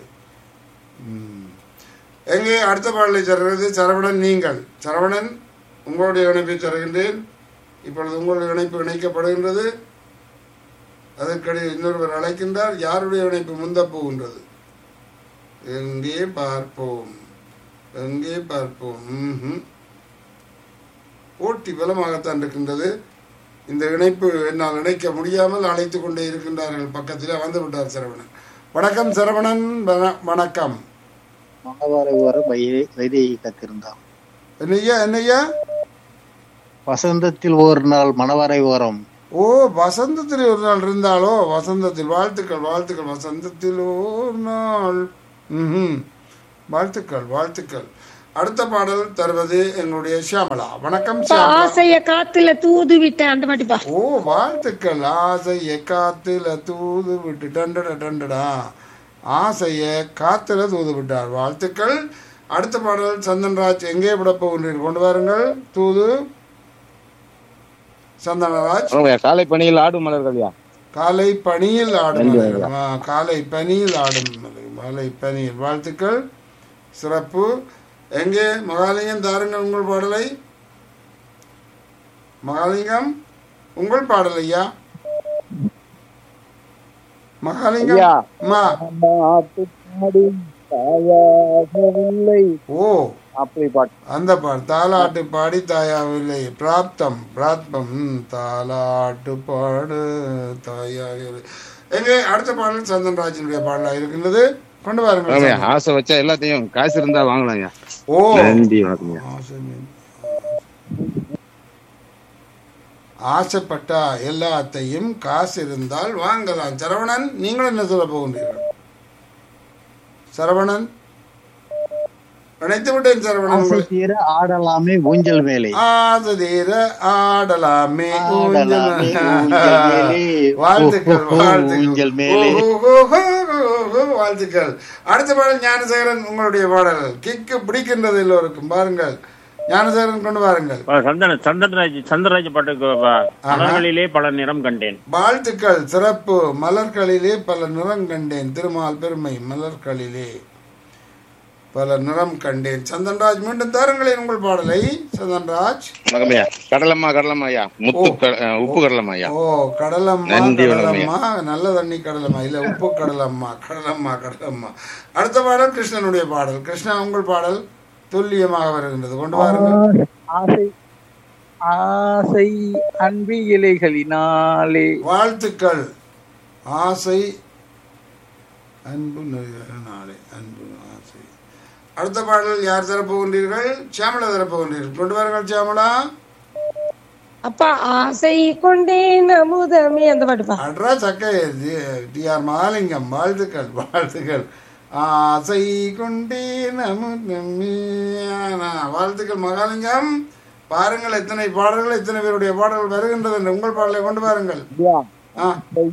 எங்கே அடுத்த பாடலை தருகிறது? சரவணன் நீங்கள். சரவணன் உங்களுடைய இணைப்பை தருகின்றேன். இப்பொழுது உங்களுடைய இணைப்பு இணைக்கப்படுகின்றது. அதற்கிடையே இன்னொருவர் அழைக்கின்றார். யாருடைய இணைப்பு முந்த போகின்றது? எங்கே பார்ப்போம். எங்கே பார்ப்போம். ம் போட்டி பலமாகத்தான் இருக்கின்றது. இந்த இணைப்பு என்னால் இணைக்க முடியாமல் அழைத்து கொண்டே இருக்கின்றார்கள். பக்கத்தில் வந்து விட்டார் சரவணன். வணக்கம் சரவணன். வணக்கம். மணவாரை ஓரம் வையை- வைதையை காத்திருந்தான். என்னய்யா என்னய்யா வசந்தத்தில் ஒரு நாள் மணவாரை ஓரம். ஓ வசந்தத்தில் ஒரு நாள் இருந்தாலோ வசந்தத்தில் வாழ்த்துக்கள் வாழ்த்துக்கள் வசந்தத்தில் ஒரு நாள் ம் வாழ்த்துக்கள் வாழ்த்துக்கள். அடுத்த பாடல் தருவது எங்களுடைய ஷியாமலா. வணக்கம் அப்பா, ஷியாமலா. ஆசைய காத்துல தூது விட்டேன் அந்த பாட்டுப்பா. ஓ வாழ்த்துக்கள். ஆசைய காத்துல தூது விட்டு டண்டட டண்டடா ஆசைய காத்துல தூது விட்டார். வாழ்த்துக்கள். அடுத்த பாடல் சந்தன்ராஜ் எங்கே விட போகின்றீர்கள் கொண்டு வாருங்கள். தூது சந்தனராஜ். ஆமாய்யா, காலை பணியில் ஆடும் மலர்கள்யா. காலை பனியில் ஆடும் மலர்கள். ஆ, காலை பனியில் ஆடும் மலர்கள். காலை பனியில் வாழ்த்துக்கள் சிறப்பு. எங்கே மகாலிங்கம் தாருங்கள் உங்கள் பாடலை. மகாலிங்கம் உங்கள் பாடல் ஐயா. மகாலிங்கம் அம்மா. ஓ அப்படி பாட்டு அந்த பாட்டு தாலாட்டு பாடி தாயாவில்லை பிராப்தம் பிராப்தம் ம், தாலாட்டு பாடு தாயாவில்லை. எங்கே அடுத்த பாடல் சந்தன்ராஜனுடைய பாடலாக இருக்கின்றது கொண்டு வாருங்கள். ஆமாய்யா, ஆசை வச்சா எல்லாத்தையும் காசு இருந்தா வாங்கலாம்யா. ஓ நன்றி வணக்கம்யா. ஆசை மீன். ஆசைப்பட்டா எல்லாத்தையும் காசு இருந்தால் வாங்கலாம். சரவணன் நீங்கள் என்ன சொல்ல போகின்றீர்கள்? சரவணன் நினைத்து விட்டேன் சரவணன். ஆசை தீர ஆடலாமே ஊஞ்சல் மேலே. ஆசை தீர ஆடலாமே ஊஞ்சல் ஆடலாமே ஊஞ்சல் மேலே. வாழ்த்துக்கள் ஊஞ்சல் மேலே. வாழ்த்துக்கள் வாழ்த்துக்கள். அடுத்த பாடல் ஞானசேகரன் உங்களுடைய பாடல் கிக்கு பிடிக்கின்றது எல்லோருக்கும். பாருங்கள் ஞானசேகரன் கொண்டு வாருங்கள். சந்தன சந்தனராஜ் சந்திரராஜ் பாட்டுக்கு பா. மலர்களிலே பல நிறம் கண்டேன். வாழ்த்துக்கள் சிறப்பு. மலர்களிலே பல நிறம் கண்டேன். திருமால் பெருமை மலர்களிலே பல நிறம் கண்டேன். சந்தன்ராஜ் மீண்டும் தாருங்களேன் உங்கள் பாடலை. சந்தன்ராஜ் வணக்கம்யா. கடலம்மா கடலம்மாய்யா. முத்து க- அஹ், உப்பு கடலம்மாய்யா. ஓ கடலம்மா நன்றி கடலம்மா நல்ல தண்ணி கடலம்மா இல்ல உப்பு கடலம்மா கடலம்மா கடலம்மா. அடுத்த பாடல் கிருஷ்ணனுடைய பாடல். கிருஷ்ணா உங்கள் பாடல் துல்லியமாக வருகின்றது கொண்டு வாருங்கள். ஆசை ஆசை அன்பு இலைகளினாலே. வாழ்த்துக்கள். ஆசை அன்பு நாளே அன்பு ஆசை. அடுத்த பாடல் யார் தரப்போகின்றீர்கள்? சியாமலா தரப்போகின்றீர்கள் கொண்டு வாருங்கள் சியாமலா. அப்பா ஆசை கொண்டேன் அமுதமே அந்த பாட்டுப்பா. அட்ரா சக்கை டி ஆர் மகாலிங்கம். வாழ்த்துக்கள் வாழ்த்துக்கள். ஆசை கொண்டேன் அமுதமே. வாழ்த்துக்கள் மகாலிங்கம். பாருங்கள் எத்தனை பாடல்கள் எத்தனை பேருடைய பாடல்கள் வருகின்றது என்று உங்கள் பாடலை கொண்டு வாருங்கள். ஆ.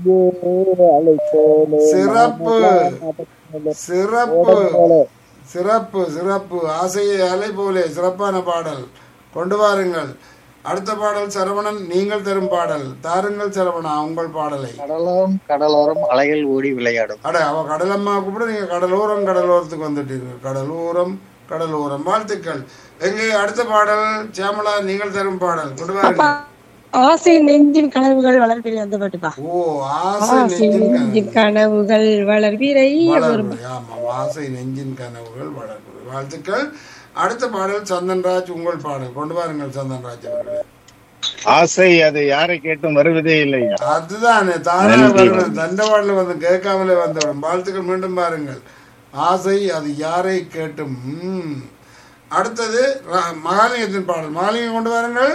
சிறப்பு சிறப்பு சிறப்பு சிறப்பு. ஆசையை அலை போலே சிறப்பான பாடல் கொண்டு வாருங்கள். அடுத்த பாடல் சரவணன் நீங்கள் தரும் பாடல் தாருங்கள். சரவணா உங்கள் பாடலை. கடலோரம் கடலோரம் அலைகள் ஓடி விளையாடும். அட அவ கடலம்மா கூப்பிட நீங்க கடலோரம் கடலோரத்துக்கு வந்துட்டீர்கள். கடலோரம் கடலோரம் வாழ்த்துக்கள். எங்கே அடுத்த பாடல் சியாமலா நீங்கள் தரும் பாடல் கொண்டு அப்பா வாருங்கள். ஆசை நெஞ்சின் கனவுகள் வளர்பிறை அந்த பாட்டுப்பா. ஓ ஆசை ஆசை நெஞ்சின் கனவுகள் வளர்பிறை வளர்பிறை. ஆமாம் ஆசை நெஞ்சின் கனவுகள் வளர்பிறை. வாழ்த்துக்கள். அடுத்த பாடல் சந்தன்ராஜ் உங்கள் பாடல் கொண்டு வாருங்கள். சந்தன்ராஜ் அவர்களே. ஆசை அது யாரை கேட்டும் வருவதே இல்லையா. அதுதானே தானே வரணும். தண்டவாடல வந்து கேட்காமலே வந்துவிடும். வாழ்த்துக்கள். மீண்டும் பாருங்கள். ஆசை அது யாரை கேட்டும். ம். அடுத்தது ர- மகாலிங்கத்தின் பாடல். மகாலிங்கம் கொண்டு வாருங்கள்.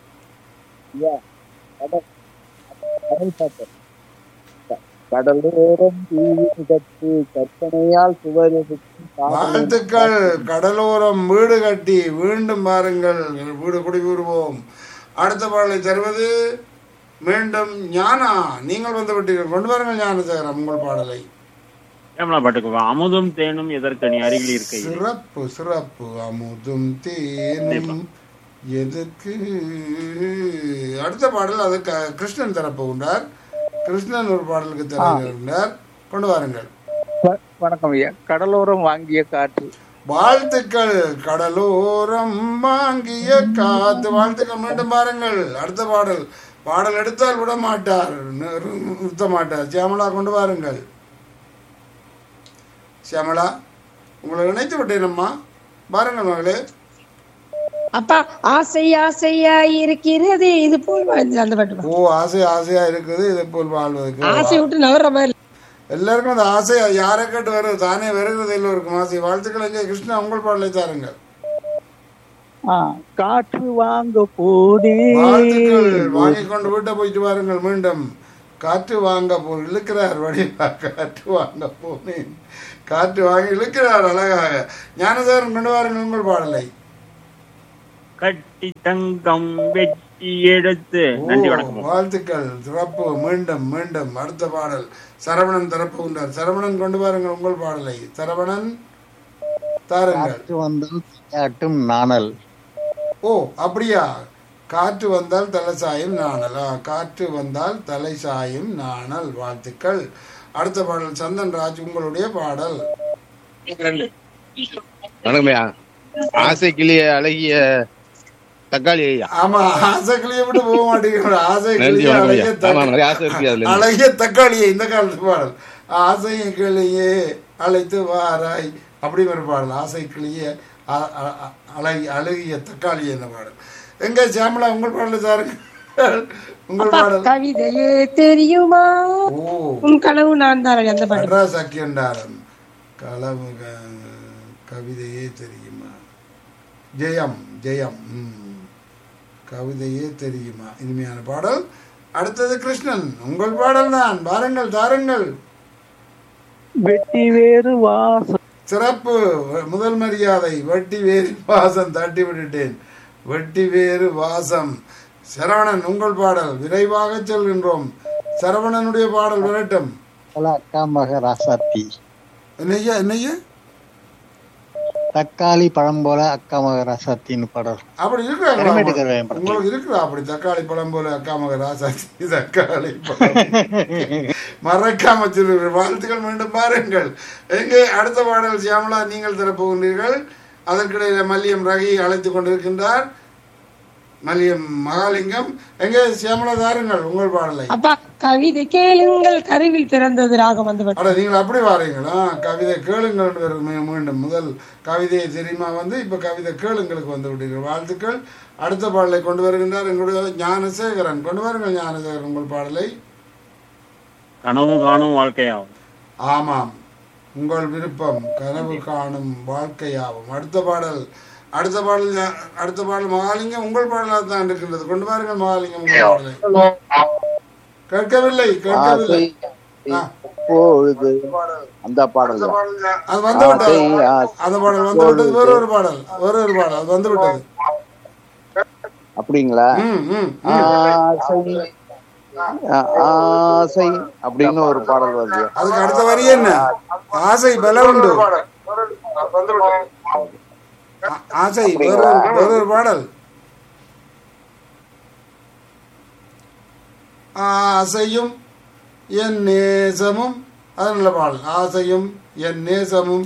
கடலோரம் தீவின் கட்டு கற்பனையால் சுவர் வாழ்த்துக்கள். கடலோரம் வீடு கட்டி மீண்டும் பாருங்கள். வீடு குடிபெறுவோம். அடுத்த பாடலை தருவது மீண்டும் ஞானா நீங்கள் வந்து விட்டீர்கள் கொண்டு வாருங்கள். ஞானசேகரம் உங்கள் பாடலை. கேமலா பாட்டுக்கு பா. அமுதும் தேனும் எதற்கு நீ அருகில் இருக்கையில். சிறப்பு சிறப்பு. அமுதும் தேனும் எதற்கு. அடுத்த பாடல் அது க- கிருஷ்ணன் தரப்பு உண்டார். கிருஷ்ணன் ஒரு பாடலுக்கு தருகிறார் கொண்டு வாருங்கள். வணக்கம் ஐயா. கடலோரம் வாங்கிய காற்று. வாழ்த்துக்கள். கடலோரம் வாங்கிய காத்து. வாழ்த்துக்கள். மீண்டும் பாருங்கள். அடுத்த பாடல் பாடல் எடுத்தால் விட மாட்டார் நிறு- நிறுத்த மாட்டார். சியாமலா கொண்டு வாருங்கள். சியாமலா உங்களை இணைத்து விட்டேனம்மா. பாருங்கள் மகளே. அப்பா ஆசை ஆசையா இருக்கிறது இது போல் வாழ்ந்து அந்த பாட்டுப்பா. ஓ ஆசை ஆசையா இருக்குது இதை போல் வாழ்வதற்கு. ஆசை விட்டு நவர்ற மாதிரி. எல்லாருக்கும் அந்த ஆசை யாரை கேட்டு வருது தானே வருகிறது எல்லோருக்கும் ஆசை. வாழ்த்துக்கள். எங்கே கிருஷ்ணா உங்கள் பாடலை தாருங்கள். ஆ, காற்று வாங்க போதே. வாழ்த்துக்கள். வாங்கி கொண்டு வீட்டை போயிட்டு வாருங்கள். மீண்டும் காற்று வாங்க போ இழுக்கிறார் வடிவா. காற்று வாங்க போனேன். காற்று வாங்கி இழுக்கிறார் அழகாக. ஞானசேகரன் கொண்டு வாருங்கள் உங்கள் பாடலை. கட்டி தங்கம் வெட்டி எடுத்து. நன்றி, வணக்கம். வாழ்த்துக்கள். சிறப்பு. மீண்டும் மீண்டும் அடுத்த பாடல் சரவணன் தரப்புகின்றார். சரவணன் கொண்டு வாருங்கள் உங்கள் பாடலை. சரவணன் தாருங்கள். காற்று வந்தால் காட்டும் நாணல். ஓ அப்படியா? காற்று வந்தால் தலை சாயும் நாணல். ஆ, காற்று வந்தால் தலை சாயும் நாணல். வாழ்த்துக்கள். அடுத்த பாடல் சந்தன் ராஜ் உங்களுடைய பாடல். வணக்கம்யா. ஆசை கிளிய அழகிய தக்காளி ஐயா. ஆமா, ஆசை கிளியை விட்டு போக மாட்டேங்கிற. ஆசை நன்றி, கிளியே வணக்கம் அழகிய ஐயா. ஆமா, நிறைய ஆசை இருக்கு அதுல. தக்கா- அழகிய தக்காளியை இந்த காலத்து பாடல். ஆசை கிளியே அழைத்து வாராய் அப்படி ஒரு பாடல். ஆசை கிளியே அ- அ- அ- அழகி அழகிய தக்காளி என்ன பாடல். எங்க சாமலா உங்கள் பாடல் சாருங்க. உங்கள் அப்பா, பாடல். கவிதையே தெரியுமா ஓ உன் கனவு நான் தான் அந்த பாட்டு. மெட்ராஸ் அக்கியண்டாரன் களவு க- கவிதையே தெரியுமா. ஜெயம் ஜெயம். ம். கவிதையே தெரியுமா. இனிமையான பாடல். அடுத்தது கிருஷ்ணன் உங்கள் பாடல் தான். வாருங்கள் தாருங்கள். வெட்டி வேறு வாசம். சிறப்பு. முதல் மரியாதை. வெட்டி வேறு வாசம் தட்டி விட்டுட்டேன். வெட்டி வேறு வாசம். சரவணன் உங்கள் பாடல். விரைவாக செல்கின்றோம். சரவணனுடைய பாடல் விரட்டும். அக்கா மக ராசாத்தி. என்னையா என்னையா தக்காளி பழம் போல அக்கா மக ராசாத்தின்னு பாடல். அப்படி இருக்கிறாங்களா உங்களுக்கு? இருக்கிறா அப்படி தக்காளி பழம் போல அக்கா மக ராசாத்தி. தக்காளி பழம் மறக்காம சொல்லுங்கள். வாழ்த்துக்கள். மீண்டும் பாருங்கள். எங்கே அடுத்த பாடல் சியாமலா நீங்கள் தரப்போகின்றீர்கள். அதற்கிடையில மல்லியம் ரகி அழைத்து கொண்டிருக்கின்றார். மல்லியம் மகாலிங்கம் எங்கே சியாமலா தாருங்கள் உங்கள் பாடலை. அப்பா, கவிதை கேளுங்கள் கருவில் பிறந்தது ராகம் அந்த பாட்டு. அட நீங்கள் அப்படி வாரீங்களா? கவிதை கேளுங்கள் வரும். மீ- மீண்டும் முதல் கவிதையை தெரியுமா வந்து இப்ப கவிதை கேளுங்களுக்கு வந்து விட்டீர்கள். வாழ்த்துக்கள். அடுத்த பாடலை கொண்டு வருகின்றார் எங்களுடைய ஞானசேகரன். கொண்டு வாருங்கள் ஞானசேகரன் உங்கள் பாடலை. கனவு காணும் வாழ்க்கையாகும். ஆமாம், உங்கள் விருப்பம் கனவு காணும் வாழ்க்கையாகும். அடுத்த பாடல் அடுத்த பாடல் ஞா- அடுத்த பாடல் மகாலிங்கம் உங்கள் பாடலாக தான் இருக்கின்றது. கொண்டு வாருங்கள் மகாலிங்கம் உங்கள் பாடலை. கேட்கவில்லை கேட்கவில்லை. ஆ, பொழுது அந்த பாடல் அடுத்த தான். பாடல் ஞா- அது வந்து விட்டது. அந்த பாடல் வந்து விட்டது. வேற ஒரு பாடல் வேற ஒரு பாடல் அது வந்து விட்டது. அப்படிங்களா? ம், ம், ம். ஆசை ஆசை அப்படின்னு ஒரு பாடல் வருது. அதுக்கு அடுத்த வரி என்ன? ஆசை பல உண்டு. ஆ- ஆசை வேற ஒரு- வேற ஒரு பாடல். ஆசையும் என் நேசமும் அது நல்ல பாடல். ஆசையும் என் நேசமும்.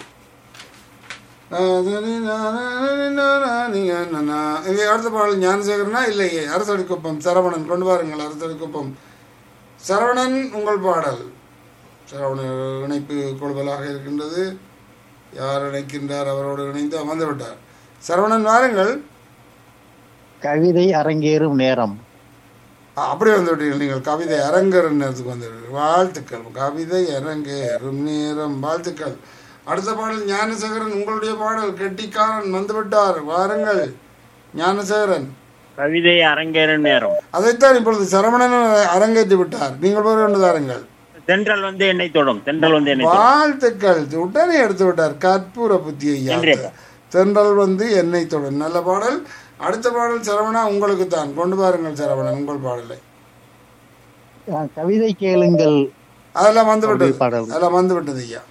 இங்கே அடுத்த பாடல் ஞானசேகரனா இல்லையே அரசடி குப்பம் சரவணன். கொண்டு வாருங்கள் அரசடி குப்பம் சரவணன் உங்கள் பாடல். சரவணன் இணைப்பு கொள்வலாக இருக்கின்றது. யார் இணைக்கின்றார்? அவரோடு இணைந்து அமர்ந்து விட்டார். சரவணன் வாருங்கள். கவிதை அரங்கேறும் நேரம். ஆ, அப்படி வந்து விட்டீர்கள் நீங்கள். கவிதை அரங்கேறும் நேரத்துக்கு வந்துவிட்டீர்கள். வாழ்த்துக்கள். கவிதை அரங்கேறும் நேரம். வாழ்த்துக்கள். அடுத்த பாடல் ஞானசேகரன் உங்களுடைய பாடல். கெட்டிக்காரன் வந்துவிட்டார். வாருங்கள் ஞானசேகரன். கவிதை அரங்கேறும் நேரம். அதைத்தான் இப்பொழுது சரவணன் அரங்கேற்றி விட்டார். நீங்கள் போய் கொண்டு தாருங்கள். தென்றல் வந்து என்னை தொடும். தென்றல் வந்து என்னை தொடும். வாழ்த்துக்கள். உடனே எடுத்து விட்டார். கற்பூர புத்தி ஐயா. நன்றி ஐயா. தென்றல் வந்து என்னை தொடும். நல்ல பாடல். அடுத்த பாடல் சரவணா உங்களுக்கு தான். கொண்டு பாருங்கள் சரவணன் உங்கள் பாடலை. அஹ் கவிதை கேளுங்கள் அதெல்லாம் வந்து விட்டது. பாடல். அதெல்லாம் வந்து விட்டது ஐயா.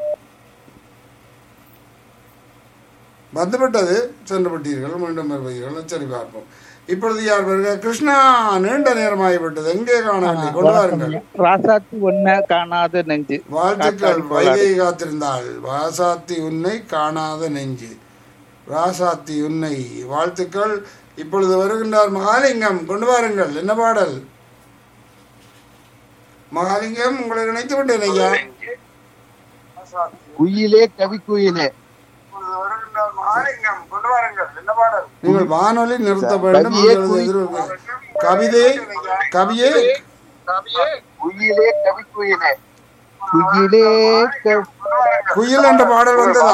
வந்துவிட்டது. சென்று விட்டீர்கள். மீண்டும் வருவீர்கள். சரி பார்ப்போம். இப்பொழுது யார் வருக? கிருஷ்ணா நீண்ட நேரமாகிவிட்டது. எங்கே காணவில்லை? கொண்டு வாருங்கள். ராசாத்தி ஒன்ன காணாத நெஞ்சு. வாழ்த்துக்கள். வைகை காத்திருந்தாள். வாசாத்தி உன்னை காணாத நெஞ்சு. ராசாத்தி உன்னை. வாழ்த்துக்கள். இப்பொழுது வருகின்றார் மகாலிங்கம். கொண்டு வாருங்கள். என்ன பாடல்? மகாலிங்கம் உங்களை நினைத்து விட்டேன் ஐயா. குயிலே கவி குயிலே. நீங்கள் வானொலி நிறுத்த வேண்டும். கவிதை கவியே குயிலே கவி குயிலே. குயிலே க- குயில் என்ற பாடல் வந்ததா?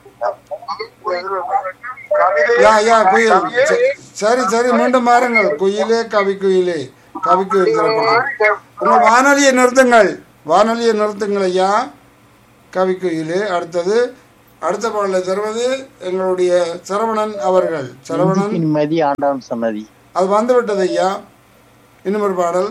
யா யா குயில். ச- சரி சரி மீண்டும் பாருங்கள். குயிலே கவி குயிலே கவி குயில் திரைப்படம். உங்கள் வானொலியை நிறுத்துங்கள், வானொலியை நிறுத்துங்கள் ஐயா. கவி குயிலே. அடுத்தது அடுத்த பாடலை தருவது எங்களுடைய சரவணன் அவர்கள். சரவணன் நெஞ்சுக்கு நிம்மதி ஆண்டவன் சன்னதி. அது வந்து விட்டது ஐயா. இன்னும் ஒரு பாடல்.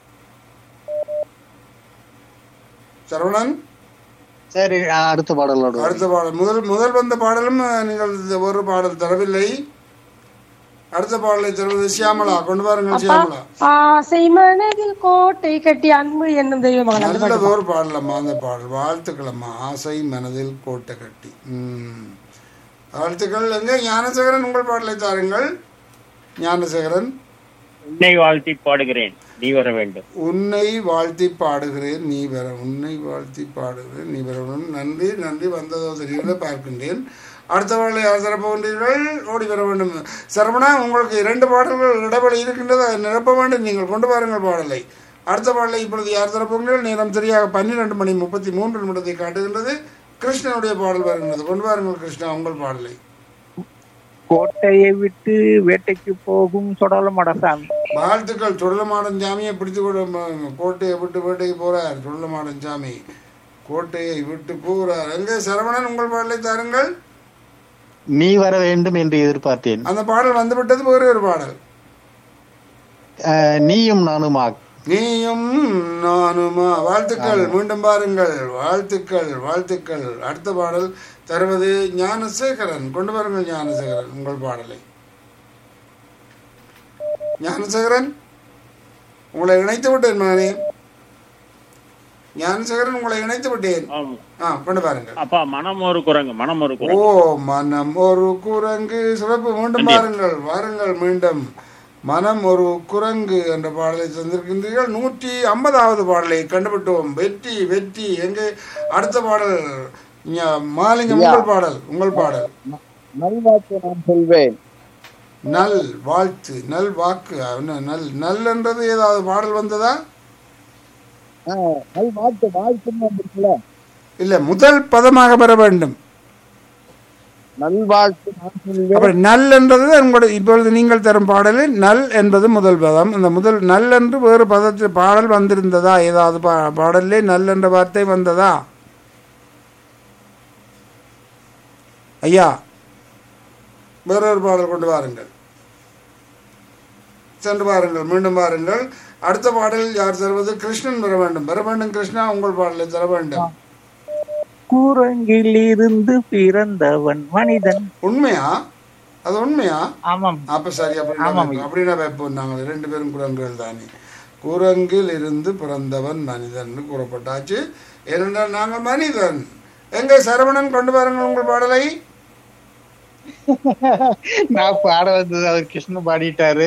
சரவணன் சரி, அடுத்த பாடலோட அடுத்த பாடல். முதல் முதல் வந்த பாடலும் அஹ், நீங்கள் இந்த ஒரு பாடல் தரவில்லை. அடுத்த பாடலை தருவது சியாமலா. கொண்டு வாருங்கள் அப்பா சியாமலா. ஆசை மனதில் கோட்டை கட்டி அன்பு என்னும் தெய்வ மகன் அந்த பாட்டு. நல்லதோர் பாடலம்மா அந்த பாடல். வாழ்த்துக்களம்மா. ஆசை மனதில் கோட்டை கட்டி. ம் வாழ்த்துக்கள். எங்க ஞானசேகரன் உங்கள் பாடலை தாருங்கள். ஞானசேகரன். உன்னை வாழ்த்தி பாடுகிறேன் நீ வர வேண்டும். உன்னை வாழ்த்தி பாடுகிறேன் நீ வர. உன்னை வாழ்த்தி பாடுகிறேன் நீ வர வேண்டும். நன்றி நன்றி. வந்ததோ தெரியல பார்க்கின்றேன். அடுத்த பாடலை யார் தரப்போகின்றீர்கள்? ஓடி வர வேண்டும். சரவணா, உங்களுக்கு இரண்டு பாடல்கள் இடைவெளி இருக்கின்றது, அதை நிரப்ப வேண்டும். நீங்கள் கொண்டு வாருங்கள் பாடலை. அடுத்த பாடலை இப்பொழுது யார் தரப்போகிறீர்கள்? நேரம் சரியாக பன்னிரெண்டு மணி முப்பத்தி மூன்று நிமிடத்தை காட்டுகின்றது. கிருஷ்ணனுடைய பாடல் வருகின்றது. கொண்டு வாருங்கள் கிருஷ்ணா உங்கள் பாடலை. கோட்டையை விட்டு வேட்டைக்கு போகும் சொடல மடசாமி. வாழ்த்துக்கள். சுடலமாடன் சாமியை பிடித்து கொடு. ம- கோட்டையை விட்டு வேட்டைக்கு போறார் சுடலமாடன் சாமி. கோட்டையை விட்டு போகிறார். எங்கே சரவணன் உங்கள் பாடலை தாருங்கள். நீ வர வேண்டும் என்று எதிர்பார்த்தேன். அந்த பாடல் வந்துவிட்டது. வேறு ஒரு பாடல். அஹ், நீயும் நானுமா. நீயும் நானுமா. வாழ்த்துக்கள். மீண்டும் பாருங்கள். வாழ்த்துக்கள் வாழ்த்துக்கள். அடுத்த பாடல் தருவது ஞானசேகரன். கொண்டு வாருங்கள் ஞானசேகரன் உங்கள் பாடலை. ஞானசேகரன், உங்களை இணைத்து விட்டேன் மகனே. ஞானசேகரன், உங்களை இணைத்து விட்டேன். ஆமா. ஆ கொண்டு பாருங்கள். அப்பா மனம் ஒரு குரங்கு மனம் ஒரு ஓ குரங்கு. மனம் ஒரு குரங்கு. சிறப்பு. மீண்டும் பாருங்கள். வாருங்கள் மீண்டும். மனம் ஒரு குரங்கு என்ற பாடலை தந்திருக்கின்றீர்கள். நூற்றி ஐம்பதாவது பாடலை கண்டுபிட்டோம். வெற்றி வெற்றி. எங்கே அடுத்த பாடல்? ஞ- மாலிங்கம் உங்கள் பாடல். உங்கள் பாடல். நல்வாக்கு நான் சொல்வேன். நல் வாழ்த்து நல் வாக்கு. என்ன நல் நல் என்றது ஏதாவது பாடல் வந்ததா? ஆஹ், நல்வாழ்த்து வாழ்த்துன்னு வந்திருக்குல்ல. இல்ல, முதல் பதமாக பெற வேண்டும். நல்வாழ்த்து நான் சொல்வேன். அப்ப நல் என்றது உங்களுடைய இப்பொழுது நீங்கள் தரும் பாடலில் நல் என்பது முதல் பதம். அந்த முதல் நல் என்று வேறு பதத்தில் பாடல் வந்திருந்ததா? ஏதாவது பா- பாடலிலே நல் என்ற வார்த்தை வந்ததா ஐயா? வேறொரு பாடல் கொண்டு வாருங்கள். சென்று பாருங்கள். மீண்டும் பாருங்கள். அடுத்த பாடலில் யார் தருவது? கிருஷ்ணன் பெற வேண்டும். பெற வேண்டும் கிருஷ்ணா உங்கள் பாடலை தர வேண்டும். கூரங்கில் இருந்து பிறந்தவன் மனிதன். உண்மையா? அது உண்மையா? ஆமாம். அப்ப சரி. அப்படின்னா ஆமாம். வைப்போம். அப்படின்னா வைப்போம். நாங்கள் ரெண்டு பேரும் குரங்குகள் தானே. குரங்கில் இருந்து பிறந்தவன் மனிதன் கூறப்பட்டாச்சு. ஏனென்றால் நாங்கள் மனிதன். எங்க சரவணன் கொண்டு பாருங்கள் உங்கள் பாடலை. நான் பாட வந்தது அவர் கிருஷ்ணன் பாடிட்டாரு.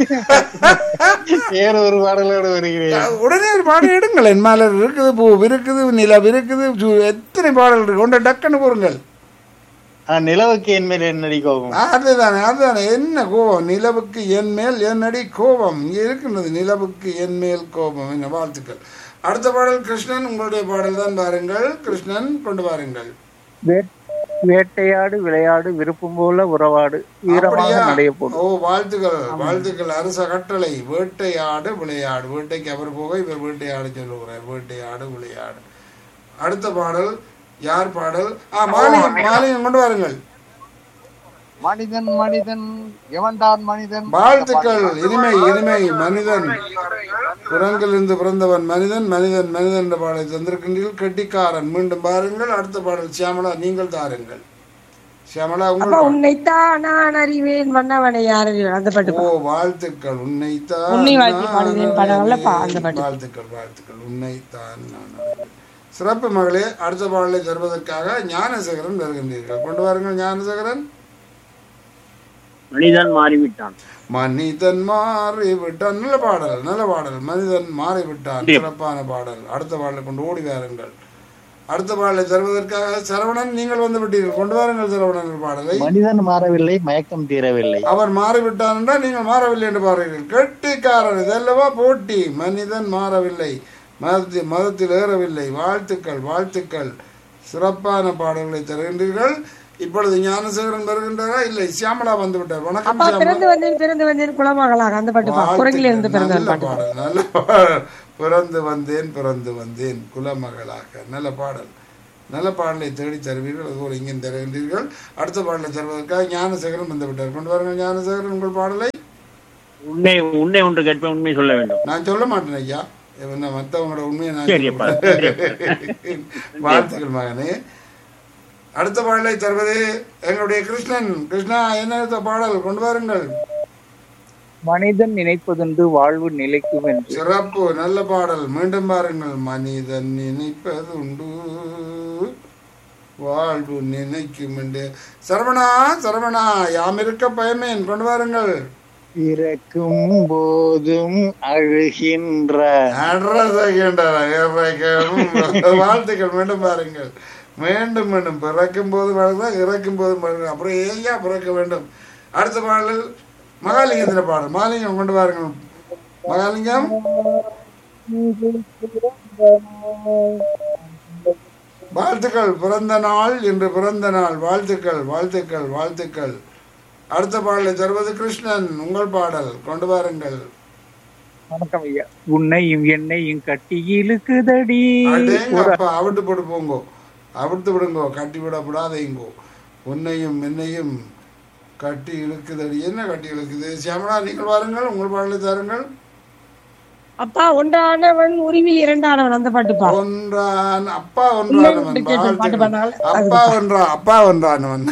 வேற ஒரு பாடலோடு வருகிறேன். உடனே ஒரு பாடல் எடுங்களேன். மலர் இருக்குது, பூ இருக்குது, நிலவு இருக்குது, சு- எத்தனை பாடல் இருக்கு. கொண்ட டக்குன்னு கூறுங்கள். ஆஹ், நிலவுக்கு என் மேல் என்னடி கோபம். அதுதானே அதுதானே. என்ன கோபம்? நிலவுக்கு என் மேல் என்னடி கோபம். இங்கே இருக்கின்றது. நிலவுக்கு என் மேல் கோபம். என்ன வாழ்த்துக்கள். அடுத்த பாடல் கிருஷ்ணன் உங்களுடைய பாடல் தான். பாருங்கள் கிருஷ்ணன் கொண்டு வாருங்கள். வே- வேட்டையாடு விளையாடு விருப்பம் போல உறவாடு வீரமாக அப்படியா? நடைய போடும். ஓ வாழ்த்துக்கள் வாழ்த்துக்கள். அரச கட்டளை. வேட்டையாடு விளையாடு. வேட்டைக்கு அவர் போக இவர் வேட்டையாடு சொல்லுகிறார். வேட்டையாடு விளையாடு. அடுத்த பாடல் யார் பாடல்? ஆ மாலிங்கம். மாலிங்கம் கொண்டு வாருங்கள். மனிதன் மனிதன் எவன்தான் மனிதன். வாழ்த்துக்கள். இனிமை இனிமை. மனிதன் குரங்கிலிருந்து பிறந்தவன் மனிதன். மனிதன் மனிதன் என்ற பாடலை தந்திருக்கின்றீர்கள். கெட்டிக்காரன். மீண்டும் பாருங்கள். அடுத்த பாடல் சியாமலா நீங்கள் தாருங்கள். சியாமலா உங்கள் அப்பா பாடல். உன்னைத்தான் நான் அறிவேன் மன்னவனை யார் அறிவேன் அந்த பாட்டு. ஓ வாழ்த்துக்கள். உன்னைத்தான் உன்னை வாழ்த்தி பாடுகிறேன் நான் பாடல்கள்லப்பா அந்த அறிவேன். பாட்டு. வாழ்த்துக்கள் வாழ்த்துக்கள். உன்னைத்தான் நான் அறிவேன். சிறப்பு மகளே. அடுத்த பாடலை தருவதற்காக ஞானசேகரன் வருகின்றீர்கள். கொண்டு வாருங்கள் ஞானசேகரன். மனிதன் மாறிவிட்டான். மனிதன் மாறிவிட்டான். நல்ல பாடல் நல்ல பாடல். மனிதன் மாறிவிட்டான். சிறப்பான பாடல். அடுத்த பாடலை கொண்டு ஓடி வாருங்கள். அடுத்த பாடலை தருவதற்காக சரவணன் நீங்கள் வந்து விட்டீர்கள். கொண்டு வாருங்கள் சரவணன் பாடலை. மனிதன் மாறவில்லை, மயக்கம் தீரவில்லை. அவர் மாறிவிட்டான் என்றால் நீங்கள் மாறவில்லை என்று பாருங்கள். கெட்டிக்காரர். இதல்லவா போட்டி. மனிதன் மாறவில்லை, மதத்தில் மதத்தில் ஏறவில்லை. வாழ்த்துக்கள் வாழ்த்துக்கள், சிறப்பான பாடல்களை தருகின்றீர்கள். இப்பொழுது ஞானசேகரன் வருகின்றாரா? இல்லை, சியாமலா வந்து விட்டார். வணக்கம் அப்பா. பிறந்து வந்தேன் பிறந்து வந்தேன் குலமகளாக அந்த பாட்டு பா. குரங்கில இருந்து பிறந்த நல்ல பாட்டு. பாடல், நல்ல பாடல். பிறந்து வந்தேன் பிறந்து வந்தேன் குலமகளாக, நல்ல பாடல். நல்ல பாடலை தேடி தருவீர்கள், அதுபோல் இங்கே தருகின்றீர்கள். அடுத்த பாடலை தருவதற்காக ஞானசேகரன் வந்து விட்டார். கொண்டு வாருங்கள் ஞானசேகரன் உங்கள் பாடலை. உன்னை உன்னை ஒன்று கேட்பேன், உண்மை சொல்ல வேண்டும். நான் சொல்ல மாட்டேன் ஐயா, மற்றவங்களோட உண்மையை நான் சரியப்பா. வாழ்த்துக்கள் மகனே. அடுத்த பாடலை தருவது எங்களுடைய கிருஷ்ணன். கிருஷ்ணா, என்ன பாடல் கொண்டு வாருங்கள். மனிதன் நினைப்பதுண்டு வாழ்வு நிலைக்கும் என்று. சிறப்பு, நல்ல பாடல். மீண்டும் பாருங்கள். மனிதன் நினைப்பது உண்டு வாழ்வு நினைக்கும் என்று. சரவணா சரவணா, யாம் இருக்க பயமேன் கொண்டு வாருங்கள். இறக்கும் போதும் அழுகின்ற வாழ்த்துக்கள். மீண்டும் பாருங்கள். மீண்டும் மீண்டும் பிறக்கும் போது வாழ்தான், இறக்கும் போது அப்புறம் ஏயா பிறக்க வேண்டும். அடுத்த பாடல் மகாலிங்கத்தின் பாடல். மகாலிங்கம் கொண்டு வாருங்கள். மகாலிங்கம். வாழ்த்துக்கள், பிறந்த நாள் இன்று பிறந்த நாள். வாழ்த்துக்கள் வாழ்த்துக்கள் வாழ்த்துக்கள். அடுத்த பாடலை தருவது கிருஷ்ணன், உங்கள் பாடல் கொண்டு வாருங்கள். வணக்கம் ஐயா. உன்னையும் என்னையும் கட்டி இழுக்குதடி. அவிட்டு போட்டு போங்கோ, அவிழ்த்து விடுங்கோ, கட்டி விடப்படாதீங்கோ. உன்னையும் என்னையும் கட்டி இழுக்குதடி. என்ன கட்டி இழுக்குது? சியாமலா, நீங்கள் வாருங்கள், உங்கள் பாடலை தாருங்கள். அப்பா ஒன்றானவன் உரிவில் இரண்டானவன் அந்த பாட்டுப்பா. ஒன்றான் அப்பா ஒன்றானவன். அப்பா ஒன்றா அப்பா ஒன்றானவன்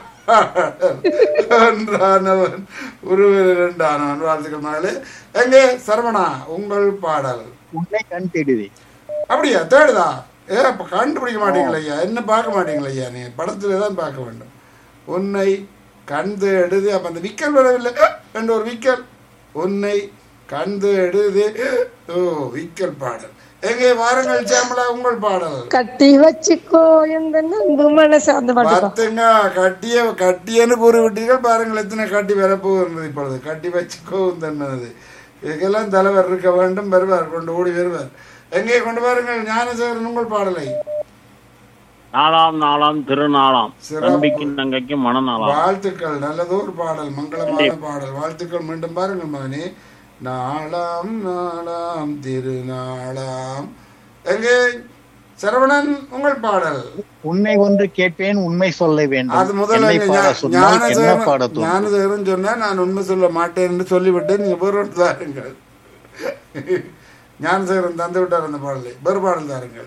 ஒன்றானவன் உருவில் இரண்டானவன். வாழ்த்துக்கள் மகளே. எங்கே சரவணா உங்கள் பாடல். உன்னை கண் தேடுதே. அப்படியா? தேடுதா? ஏ, அப்ப கண்டுபிடிக்க மாட்டீங்களா ஐயா? என்ன பார்க்க மாட்டீங்களா ஐயா? நீ படத்துல தான் பார்க்க வேண்டும். உன்னை கண்டு எடுது. அப்ப அந்த விக்கல் வரவில்லை என்ற ஒரு விக்கல். உன்னை கண்டு எடுது. ஓ, விக்கல் பாடல். எங்கே வாருங்கள் சியாமலா உங்கள் பாடல். கட்டி வச்சுக்கோ எந்த நம்பு மனசு அந்த பாட்டு. பார்த்துங்க, கட்டிய கட்டியன்னு கூறிவிட்டீர்கள். பாருங்கள் எத்தனை கட்டி வரப்போகிறது இப்பொழுது. கட்டி வச்சுக்கோ தன்னது. இதுக்கெல்லாம் தலைவர் இருக்க வேண்டும். வருவார், கொண்டு ஓடி வருவார். எங்கே கொண்டு வாருங்கள் ஞானசேகரன் உங்கள் பாடலை. நாளாம் நாளாம் திருநாளாம் தம்பிக்கும் தங்கைக்கும் மனநாளாம். வாழ்த்துக்கள், நல்லதோர் பாடல், மங்களமான பாடல். வாழ்த்துக்கள். மீண்டும் பாருங்கள் மகனே. நாளாம் நாளாம் திருநாளாம். எங்கே சரவணன் உங்கள் பாடல். உன்னை ஒன்று கேட்பேன் உண்மை சொல்ல வேண்டும். அது முதல்ல ஞானசேகரன் சொன்னா நான் உண்மை சொல்ல மாட்டேன் என்று சொல்லிவிட்டேன். நீங்க வேறு தாருங்கள். ஞானசேகரன் தந்து விட்டார் அந்த பாடலை. வேறு பாடல் தாருங்கள்.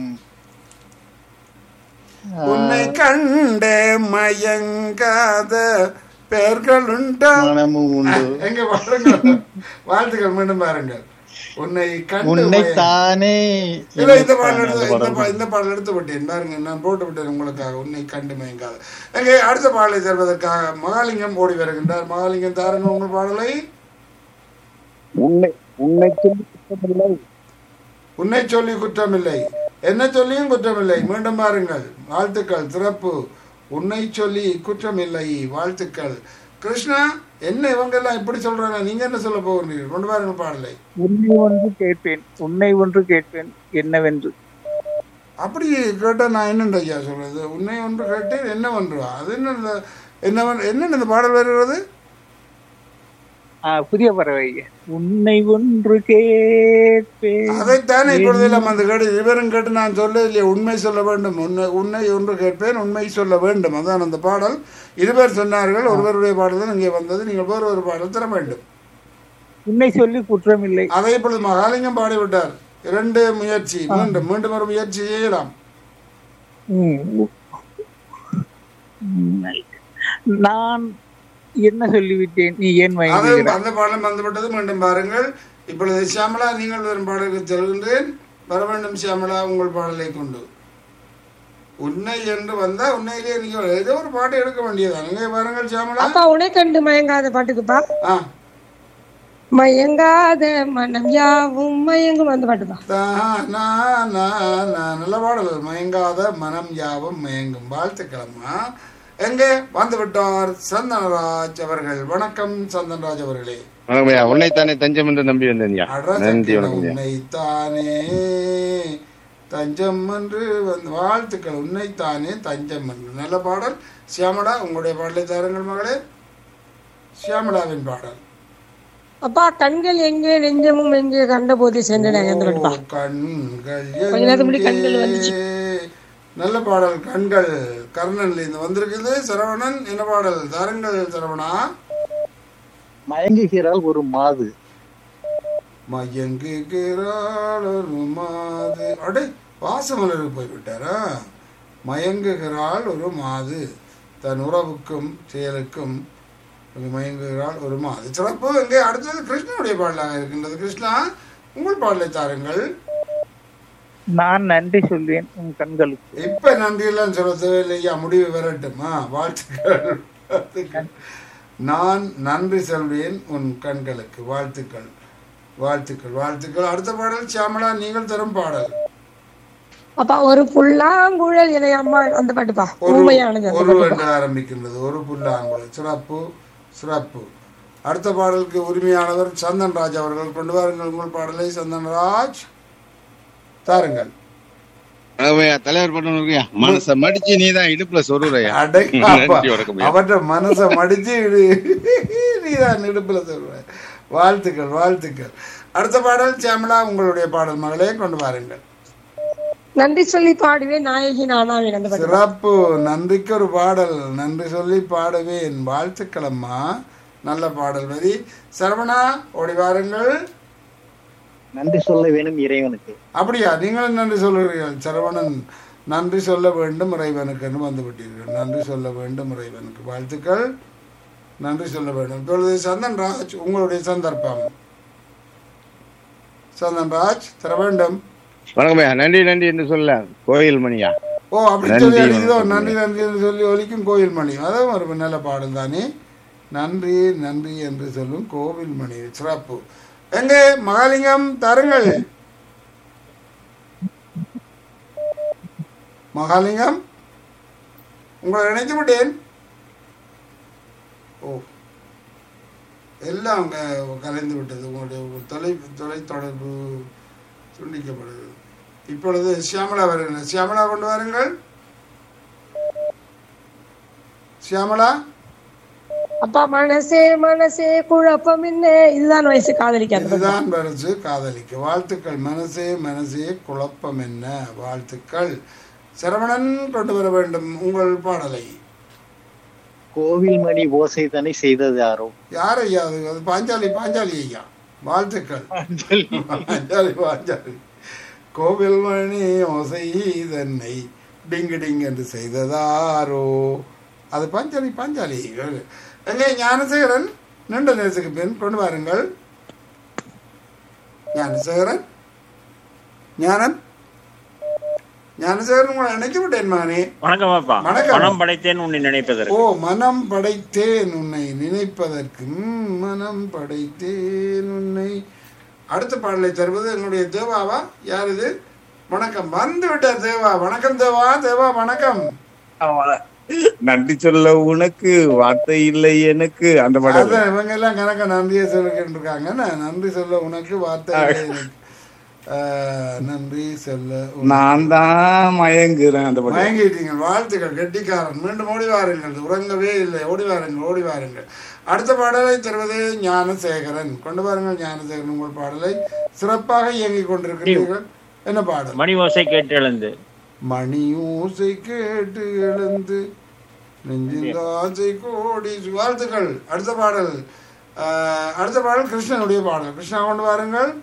உன்னை கண்டே மயங்காத பெயர்கள் உண்டா? எங்க பாருங்கள். வாழ்த்துக்கள். மீண்டும் பாருங்கள். உன்னை கண்டு தானே. இல்ல, இந்த பாடல் எடுத்து இந்த பாடல் எடுத்து விட்டேன் பாருங்க. நான் போட்டு விட்டேன் உங்களுக்காக. உன்னை கண்டு மயங்காத. எங்கே அடுத்த பாடலை சேர்வதற்காக மகாலிங்கம் ஓடி வருகின்றார். மகாலிங்கம் தாருங்க உங்கள் பாடலை. உன்னை உன்னை சொல்லி குற்றமில்லை. உன்னை சொல்லி குற்றமில்லை. என்ன சொல்லியும் குற்றமில்லை. மீண்டும் பாருங்கள். வாழ்த்துக்கள், சிறப்பு. உன்னை சொல்லி குற்றமில்லை. வாழ்த்துக்கள். கிருஷ்ணா, என்ன இவங்க எல்லாம் இப்படி சொல்றாங்க? நீங்க என்ன சொல்ல போகிறீங்க? கொண்டு பாருங்க பாடலை. உன்னை ஒன்று கேட்பேன் உன்னை ஒன்று கேட்பேன் என்னவென்று. அப்படி கேட்டா நான் என்னென்று ஐயா சொல்றது? உன்னை ஒன்று கேட்டேன் என்னவென்று. அது என்ன என்ன என்ன இந்த பாடல் வருகிறது? புதிய பறவை. உன்னை ஒன்று கேட்பேன். அதைத்தானே இப்பொழுது எல்லாம் அந்த கேட்டு இவரும் கேட்டு நான் சொல்ல இல்லையா? உண்மை சொல்ல வேண்டும். உன்னை உன்னை ஒன்று கேட்பேன் உண்மை சொல்ல வேண்டும். அதான் அந்த பாடல். இருவர் சொன்னார்கள். ஒருவருடைய பாடல் தான் இங்கே வந்தது. நீங்கள் வேறு ஒரு பாடல் தர வேண்டும். உன்னை சொல்லி குற்றமில்லை. அதை இப்பொழுது மகாலிங்கம் பாடிவிட்டார். இரண்டு முயற்சி. மீண்டும் மீண்டும் ஒரு முயற்சி செய்யலாம். நான் என்ன சொல்லிவிட்டேன், நீ ஏன் அந்த பாடலும் வந்துவிட்டது. மீண்டும் பாருங்கள். இப்பொழுது சியாமலா நீங்கள் வரும் பாடலுக்கு செல்கின்றேன். வர வேண்டும் சியாமலா உங்கள் பாடலை கொண்டு. உன்னை என்று வந்தா உன்னையிலே நீங்க ஏதோ ஒரு பாட்டு எடுக்க வேண்டியதான். நீங்க பாருங்கள் சியாமலா. அப்பா உன்னை கண்டு மயங்காத பாட்டுக்குப்பா. மயங்காத மனம் யாவும் மயங்கும் அந்த பாட்டுதான். நல்ல பாடல். மயங்காத மனம் யாவும் மயங்கும். வாழ்த்துக்கிழமா. எங்கே வந்து விட்டார் சந்தனராஜ் அவர்கள். வணக்கம் சந்தனராஜ் அவர்களே. வணக்கம் ஐயா. உன்னைத்தானே தஞ்சம் என்று நம்பி வந்தேன் ஐயா. நன்றி. வணக்கம் ஐயா. உன்னைத்தானே தஞ்சம் என்று வந்து வாழ்த்துக்கள். உன்னைத்தானே தஞ்சம் என்று நல்ல பாடல். சியாமளா உங்களுடைய பாடலை தாருங்கள் மகளே. சியாமளாவின் பாடல். அப்பா கண்கள் எங்கே நெஞ்சமும் எங்கே கண்ட போது சென்றன. ஓ, கண்கள் எங்கே. நல்ல பாடல். கண்கள் கர்ணன்ல இருந்து வந்திருக்குது. சரவணன் என்ன பாடல் தாருங்கள் சரவணா. மயங்குகிறாள் ஒரு மாது. மயங்குகிறாள் ஒரு மாது. அடே வாசமலருக்கு போய்விட்டாரா. மயங்குகிறாள் ஒரு மாது தன் உறவுக்கும் செயலுக்கும் மயங்குகிறாள் ஒரு மாது. சிறப்பு. எங்கே அடுத்தது கிருஷ்ணனுடைய பாடலாக இருக்கின்றது. கிருஷ்ணா உங்கள் பாடலை தாருங்கள். நான் நன்றி சொல்வேன் உன் கண்களுக்கு. இப்ப நன்றி எல்லாம் சொல்ல தேவையில்லையா, முடிவு வரட்டுமா. வாழ்த்துக்கள். நான் நன்றி சொல்வேன் உன் கண்களுக்கு. வாழ்த்துக்கள் வாழ்த்துக்கள் வாழ்த்துக்கள். அடுத்த பாடல் சியாமளா நீங்கள் தரும் பாடல். அப்பா ஒரு புல்லாங்குழல் இதை அம்மா அந்த பாட்டுப்பா. உண்மையானது ஒரு என்று ஆரம்பிக்கின்றது. ஒரு புல்லாங்குழல். சிறப்பு சிறப்பு. அடுத்த பாடலுக்கு உரிமையானவர் சந்தன்ராஜ் அவர்கள். கொண்டு வாருங்கள் உங்கள் பாடலை சந்தன்ராஜ் தாருங்கள். தலைவர் பண்ண மனச மடிச்சு நீதான் இடுப்புல சொல்லுறையா. அவற்ற மனச மடிச்சு நீதான் இடுப்புல சொல்ற. வாழ்த்துக்கள் வாழ்த்துக்கள். அடுத்த பாடல் சியாமளா உங்களுடைய பாடல் மகளே கொண்டு வாருங்கள். நன்றி சொல்லி பாடுவேன் நாயகி நானாவேன். சிறப்பு. நன்றிக்கு ஒரு பாடல். நன்றி சொல்லி பாடுவேன். வாழ்த்துக்கள் அம்மா. நல்ல பாடல் வரி. சரவணா ஓடி வாருங்கள். நன்றி சொல்ல வேணும் இறைவனுக்கு. அப்படியா நீங்களும் நன்றி சொல்லுகிறீர்கள். சரவணன் நன்றி சொல்ல வேண்டும் இறைவனுக்கு வந்து விட்டீர்கள். நன்றி சொல்ல வேண்டும் இறைவனுக்கு. வாழ்த்துக்கள். நன்றி சொல்ல வேண்டும். இப்பொழுது சந்தன்ராஜ் உங்களுடைய சந்தர்ப்பம். சந்தன்ராஜ் தர வேண்டும். வணக்கம் ஐயா. நன்றி நன்றி என்று சொல்ல கோயில் மணியா. ஓ அப்படி சொல்லி அடிக்குதோ. நன்றி நன்றி என்று சொல்லி ஒலிக்கும் கோயில் மணி. அதுவும் ஒரு நல்ல பாடல் தானே. நன்றி நன்றி என்று சொல்லும் கோவில் மணி. சிறப்பு. எங்கே மகாலிங்கம் தாருங்கள். மகாலிங்கம் உங்களை நினைத்து விட்டேன். ஓ எல்லாம் கலைந்து விட்டது. உங்களுடைய தொலை தொலைத்தொடர்பு துண்டிக்கப்படுது. இப்பொழுது சியாமளா வருங்கள். சியாமளா கொண்டு வாருங்கள். சியாமளா. அப்பா மனசே மனசே குழப்பம் என்ன. இதுதான் வயசு காதலிக்க. இதுதான் வயசு காதலிக்க. வாழ்த்துக்கள். மனசே மனசே குழப்பம் என்ன. வாழ்த்துக்கள். சரவணன் கொண்டு வர வேண்டும் உங்கள் பாடலை. கோவில் மணி ஓசை தானே செய்தது யாரோ. யார் ஐயா அது? அது பாஞ்சாலி. பாஞ்சாலி ஐயா. வாழ்த்துக்கள். பாஞ்சாலி பாஞ்சாலி. கோவில் மணி ஓசை தன்னை டிங்கு டிங் என்று செய்ததாரோ. அது பாஞ்சாலி. பாஞ்சாலி. எங்கே ஞானசேகரன் நீண்ட நேரத்துக்கு பின் கொண்டு வாருங்கள். ஞானசேகரன். ஞானன் ஞானசேகரன் உங்களை நினைத்து விட்டேன் மகனே. வணக்கம். மனம் படைத்தேன் உன்னை நினைப்பதற்கு. ஓ மனம் படைத்தேன் உன்னை நினைப்பதற்கு. மனம் படைத்தேன் உன்னை. அடுத்த பாடலை தருவது என்னுடைய தேவாவா. யார் இது? வணக்கம். வந்து விட்டார் தேவா. வணக்கம் தேவா. தேவா வணக்கம். நன்றி சொல்ல உனக்கு வார்த்தை இல்லை எனக்கு. அந்த பாடல் இவங்க எல்லாம் கணக்க நன்றியை சொல்லிக்கிட்டு இருக்காங்க. நன்றி சொல்ல உனக்கு வார்த்தை இல்லை எனக்கு. நன்றி சொல்ல நான் தான் மயங்குறேன். அந்த பாடல் மயங்கிட்டீங்க. வாழ்த்துக்கள். கெட்டிக்காரன். மீண்டும் ஓடி வாருங்கள். உறங்கவே இல்லை. ஓடி வாருங்கள் ஓடி வாருங்கள். அடுத்த பாடலை தருவது ஞானசேகரன். கொண்டு வாருங்கள் ஞானசேகரன் உங்கள் பாடலை. சிறப்பாக இயங்கிக் கொண்டிருக்கிறீர்கள். என்ன பாடல்? மணி ஓசை கேட்டு எழுந்து. மணி ஓசை கேட்டு எழுந்து நெஞ்சில் ஆசை கோடி. வாழ்த்துக்கள். அடுத்த பாடல். அடுத்த பாடல் கிருஷ்ணனுடைய பாடல். கிருஷ்ணா கொண்டு வாருங்கள்.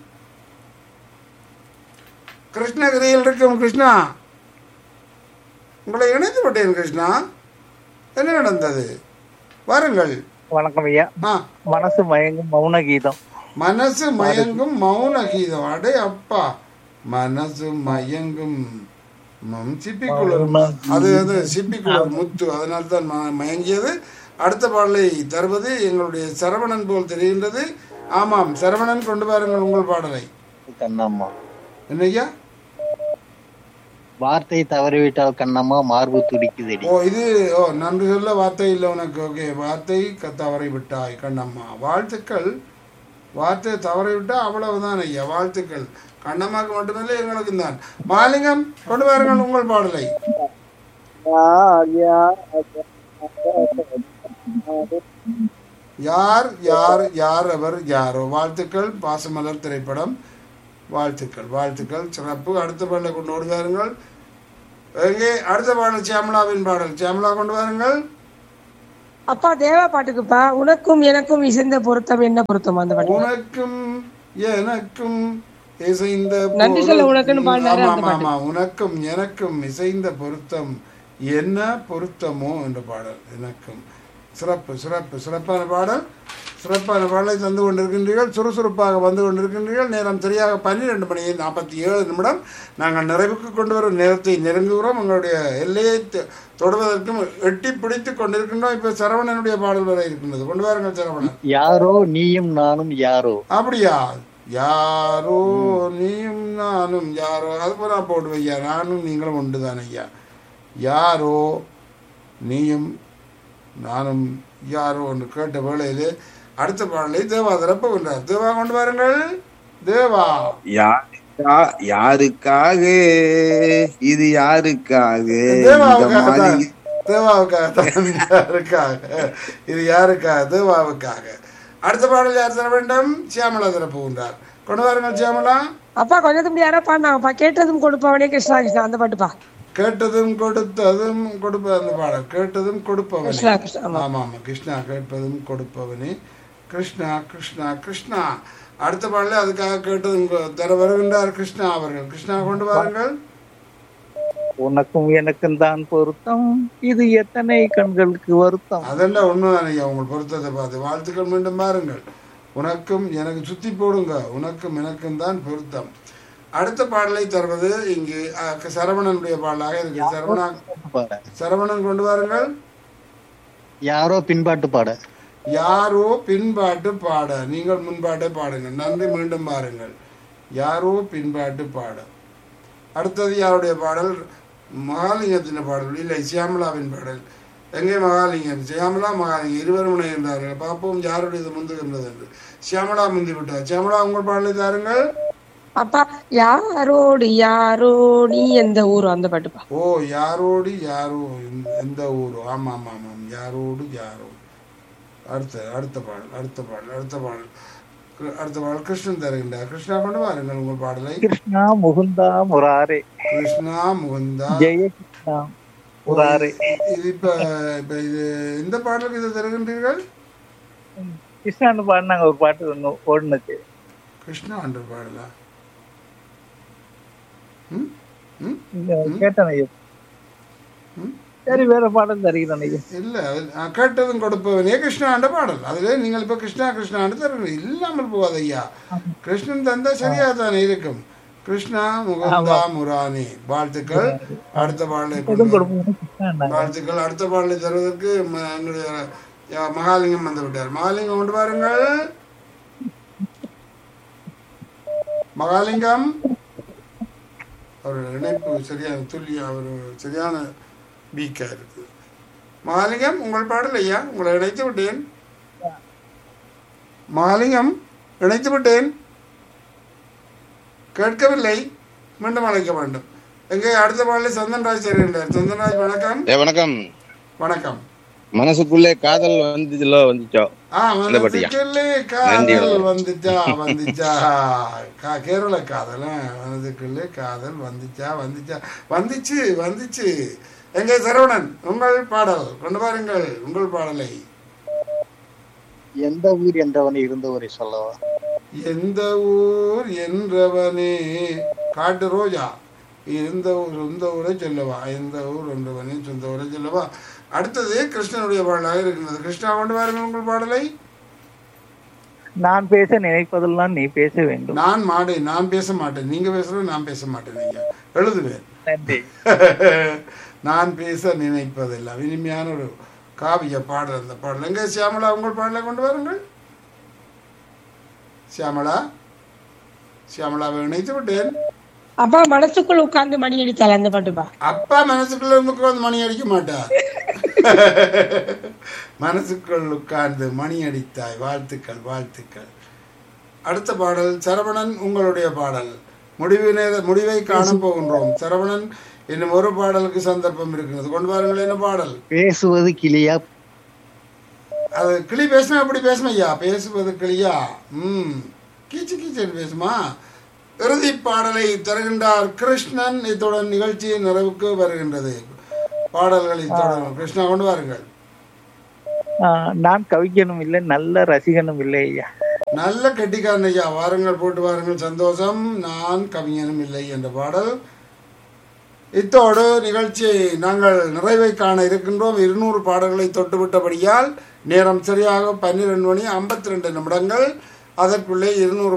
கிருஷ்ணகிரியில் இருக்கும் கிருஷ்ணா உங்களை இணைத்து விட்டேன். கிருஷ்ணா என்ன நடந்தது? வாருங்கள். வணக்கம் ஐயா. மனசு மயங்கும் மௌன கீதம். மனசு மயங்கும் மௌன கீதம். அடே அப்பா. மனசு மயங்கும் சிப்பிக்குளர். அது அது சிப்பிக்குளர் முத்து. அதனால தான் மயங்கியது. அடுத்த பாடலை தருவது எங்களுடைய சரவணன் போல் தெரிகின்றது. ஆமாம் சரவணன் கொண்டு வாருங்கள் உங்கள் பாடலை. கண்ணம்மா. என்னையா? வார்த்தை தவறிவிட்டால் கண்ணம்மா மார்பு துடிக்குதடி. ஓ இது ஓ நன்றி சொல்ல வார்த்தை இல்லை உனக்கு. ஓகே, வார்த்தை க- தவறி விட்டாய் கண்ணம்மா. வாழ்த்துக்கள். வார்த்தை தவறி விட்டா அவ்வளவுதான் ஐயா, வாழ்த்துக்கள். கண்ணம்மாக்கு மட்டுமில்லை எங்களுக்கும் தான். மாலிங்கம் கொண்டு வாருங்கள் உங்கள் பாடலை. யார் யார் யார் அவர் யாரோ. வாழ்த்துக்கள். பாசமலர் திரைப்படம். வாழ்த்துக்கள் வாழ்த்துக்கள், சிறப்பு. அடுத்த பாடலை கொண்டு ஓடி வாருங்கள். எங்கே அடுத்த பாடல்? சியாமலாவின் பாடல். சியாமலா கொண்டு வாருங்கள். அப்பா தேவா பாட்டுக்குப்பா. உனக்கும் எனக்கும் இசைந்த பொருத்தம் என்ன பொருத்தம் அந்த பாட்டு. உனக்கும் எனக்கும் இசைந்த நன்றி சொல்ல பொரு- உனக்குன்னு பாடினாரு ஆமா, அந்த ஆமா, பாட்டு. ஆமா. உனக்கும் எனக்கும் இசைந்த பொருத்தம் என்ன பொருத்தமோ என்ற பாடல். எனக்கும் சிறப்பு சிறப்பு சிறப்பான பாடல். சிறப்பான பாடலை தந்து கொண்டிருக்கின்றீர்கள். சுறுசுறுப்பாக வந்து கொண்டிருக்கின்றீர்கள். நேரம் சரியாக பன்னிரெண்டு மணி நாற்பத்தி ஏழு நிமிடம். நாங்கள் நிறைவுக்கு கொண்டு வரும் நேரத்தை நெருங்குகிறோம். எங்களுடைய எல்லையை தொ- தொடுவதற்கும் எட்டி பிடித்து கொண்டிருக்கின்றோம். இப்போ சரவணனுடைய பாடல் வரை இருக்கின்றது. கொண்டு வாருங்கள் சரவணன். யாரோ நீயும் நானும் யாரோ. அப்படியா? யாரோ நீயும் நானும் யாரோ. அது நான் போடுவேன் ஐயா. நானும் நீங்களும் உண்டு தான் ஐயா. யாரோ நீயும் நானும் யாரோ என்று கேட்ட வேளையிலே அடுத்த பாடலை தேவா திறப்புகின்றார். தேவா கொண்டு வாருங்கள். தேவா. யாருக்கா யாருக்காக இது யாருக்காக இந்த தேவாவுக்காக தான். மாளிகை தேவாவுக்காக தான். யாருக்காக இது யாருக்காக? தேவாவுக்காக. அடுத்த பாடல் யார் தர வேண்டும்? சியாமலா திறப்புகின்றார். கொண்டு வாருங்கள் சியாமலா. அப்பா கொஞ்சம் முடி யாரோ பாடினாங்கப்பா. கேட்டதும் கொடுப்பவனே கிருஷ்ணா கிருஷ்ணா அந்த பாட்டுப்பா. கேட்டதும் கொடுத்ததும் கொடுப்ப அந்த பாடல். கேட்டதும் கொடுப்பவனே. கிருஷ்ணா கிருஷ்ணா ஆமா. ஆமா ஆமா. கிருஷ்ணா கேட்பதும் கொடுப்பவனே. கிருஷ்ணா கிருஷ்ணா கிருஷ்ணா. அடுத்த பாடல அதுக்காக கேட்டதும் கொ- தர வருகின்றார் கிருஷ்ணா அவர்கள். கிருஷ்ணா கொண்டு வாருங்கள். உனக்கும் எனக்கும் தான் பொருத்தம், இது எத்தனை கண்களுக்கு வருத்தம். அதெல்லாம் உண்மைதான் ஐயா. உங்கள் பொருத்தத்தை பார்த்து வாழ்த்துக்கள். மீண்டும் பாருங்கள். உனக்கும் எனக்கு சுத்தி போடுங்க. உனக்கும் எனக்கும் தான் பொருத்தம். அடுத்த பாடலை தருவது இங்கு அஹ், சரவணனுடைய பாடலாக இருக்கு. சரவணா பாட. சரவணன் கொண்டு வாருங்கள். யாரோ பின்பாட்டு பாட. யாரோ பின்பாட்டு பாட. நீங்கள் முன்பாட்டை பாடுங்கள். நன்றி. மீண்டும் பாருங்கள். யாரோ பின்பாட்டு பாட. அடுத்தது யாருடைய பாடல்? மகாலிங்கத்தின் பாடல் இல்லை, சியாமலாவின் பாடல். எங்கே மகாலிங்கம்? சியாமலா மகாலிங்கம் இருவரும் இணைகின்றார்கள். பார்ப்போம் யாருடைய இது முந்துகின்றது என்று. சியாமலா முந்தி விட்டார். சியாமலா உங்கள் பாடலை தாருங்கள். அப்பா யாரோடு யாரோ நீ எந்த ஊரோ அந்த பாட்டுப்பா. ஓ யாரோடு யாரோ எந்த- எந்த ஊரோ. ஆமாம் ஆமாம் ஆமாம். யாரோடு யாரோ. அடுத்த அடுத்த பாடல் அடுத்த பாடல் அடுத்த பாடல் கு- அடுத்த பாடல் கிருஷ்ணன் தருகின்றார். கிருஷ்ணா கொண்டு வாருங்கள் உங்கள் பாடலை. கிருஷ்ணா முகுந்தா முராரே, கிருஷ்ணா முகுந்தா. ஜெய கிருஷ்ணா முராரே. இது இப்ப இப்ப இது இந்த பாடலுக்கு இதை தருகின்றீர்கள். கிருஷ்ணான்னு பாடினாங்க ஒரு பாட்டு ஒண்ணு ஓடுனுச்சு. கிருஷ்ணா என்ற பாடலா? ம் ம் கேட்டேன் ஐயா. ம். சரி வேற பாடம் தருகிறேன் ஐயா. இல்லை அது நான் கேட்டதும் கொடுப்பவனே கிருஷ்ணாண்ட பாடல். அதில் நீங்கள் இப்போ கிருஷ்ணா கிருஷ்ணாண்டு தருங்க. இல்லாமல் போகாது ஐயா. கிருஷ்ணன் தந்தா சரியாக தானே இருக்கும். கிருஷ்ணா முகுந்தா முரானி. வாழ்த்துக்கள். அடுத்த பாடலை கொண்டு எதுவும் வா- கொடுப்போம் கிருஷ்ணா. வாழ்த்துக்கள். அடுத்த பாடலை தருவதற்கு ம- எங்களுடைய யா- மகாலிங்கம் வந்து விட்டார். மகாலிங்கம் கொண்டு பாருங்கள். மகாலிங்கம் அவருடைய இணைப்பு சரியான துல்லியம். அவர் சரியான வீக்கா இருக்கு. மகாலிங்கம் உங்கள் பாடல் ஐயா. உங்களை இணைத்து விட்டேன். மகாலிங்கம் இணைத்து விட்டேன். கேட்கவில்லை. மீண்டும் அழைக்க வேண்டும். எங்கே அடுத்த பாடலை சந்தன்ராஜ் தருகின்றார். சந்தன்ராஜ் வணக்கம். ஏ வணக்கம். வணக்கம். மனசுக்குள்ளே காதல் வந்துச்சுலோ வந்துச்சோ. ஆ இந்த பாட்டியா? மனசுக்குள்ளே நன்றி காதல் வணக்கம். வந்துச்சா வந்துச்சா. கா- கேரள காதல். ஆ, மனசுக்குள்ளே காதல் வந்துச்சா வந்துச்சா வந்துச்சு வந்துச்சு. எங்கே சரவணன் உங்கள் பாடல் கொண்டு பாருங்கள். உங்கள் பாடலை. எந்த ஊர் என்றவனை இருந்தவரை சொல்லவா. எந்த ஊர் என்றவனே காட்டு ரோஜா. இருந்த ஊர் சொந்த ஊரை சொல்லவா. எந்த ஊர் என்றவனே சொந்த ஊரை சொல்லவா. அடுத்தது கிருஷ்ணனுடைய பாடலாக இருக்கின்றது. கிருஷ்ணா கொண்டு பாருங்கள் உங்கள் பாடலை. நான் பேச நினைப்பதெல்லாம் நீ பேச வேண்டும். நான் மாடு நான் பேச மாட்டேன். நீங்க பேசுறது நான் பேச மாட்டேன். ஐயா எழுதுவேன். நன்றி. நான் பேச நினைப்பதெல்லாம் இனிமையான ஒரு காவிய பாடல். அந்த பாடல் எங்க சியாமலா உங்கள் பாடலை கொண்டு வாருங்கள். சியாமலா சியாமலாவை இணைத்து விட்டேன். அப்பா மனசுக்குள்ள உட்கார்ந்து மணி அடித்தாள் அந்த பாட்டுப்பா. அப்பா மனசுக்குள்ள உட்கார்ந்து மணி அடிக்க மாட்டார். மனசுக்குள் உட்கார்ந்து மணி அடித்தாய். வாழ்த்துக்கள் வாழ்த்துக்கள். அடுத்த பாடல் சரவணன், உங்களுடைய பாடல். முடிவு நேர முடிவை காண போகின்றோம். சரவணன், இன்னும் ஒரு பாடலுக்கு சந்தர்ப்பம் இருக்கிறது, கொண்டு வாருங்கள். என்ன பாடல்? பேசுவது கிளியா? அது கிளி பேசுனா எப்படி பேசுமா ஐயா? பேசுவது கிளியா? ம் கீச்சு கீச்சன் பேசுமா? இறுதி பாடலை தருகின்றார் கிருஷ்ணன். இத்துடன் நிகழ்ச்சியின் நிறைவுக்கு வருகின்றது. பாடல்களை தொடரும். கிருஷ்ணா, கொண்டு வாருங்கள். நான் கவிஞனும் இல்லை, நல்ல ரசிகனும் இல்லை ஐயா. நல்ல கெட்டிக்காரன் ஐயா, வாருங்கள், போட்டு வாருங்கள். சந்தோஷம். நான் கவிஞனும் இல்லை என்ற பாடல். இத்தோடு நிகழ்ச்சியை நாங்கள் நிறைவை காண இருக்கின்றோம். இருநூறு பாடல்களை தொட்டுவிட்டபடியால் நேரம் சரியாக பன்னிரண்டு மணி ஐம்பத்தி ரெண்டு நிமிடங்கள். அதற்குள்ளே இருநூறு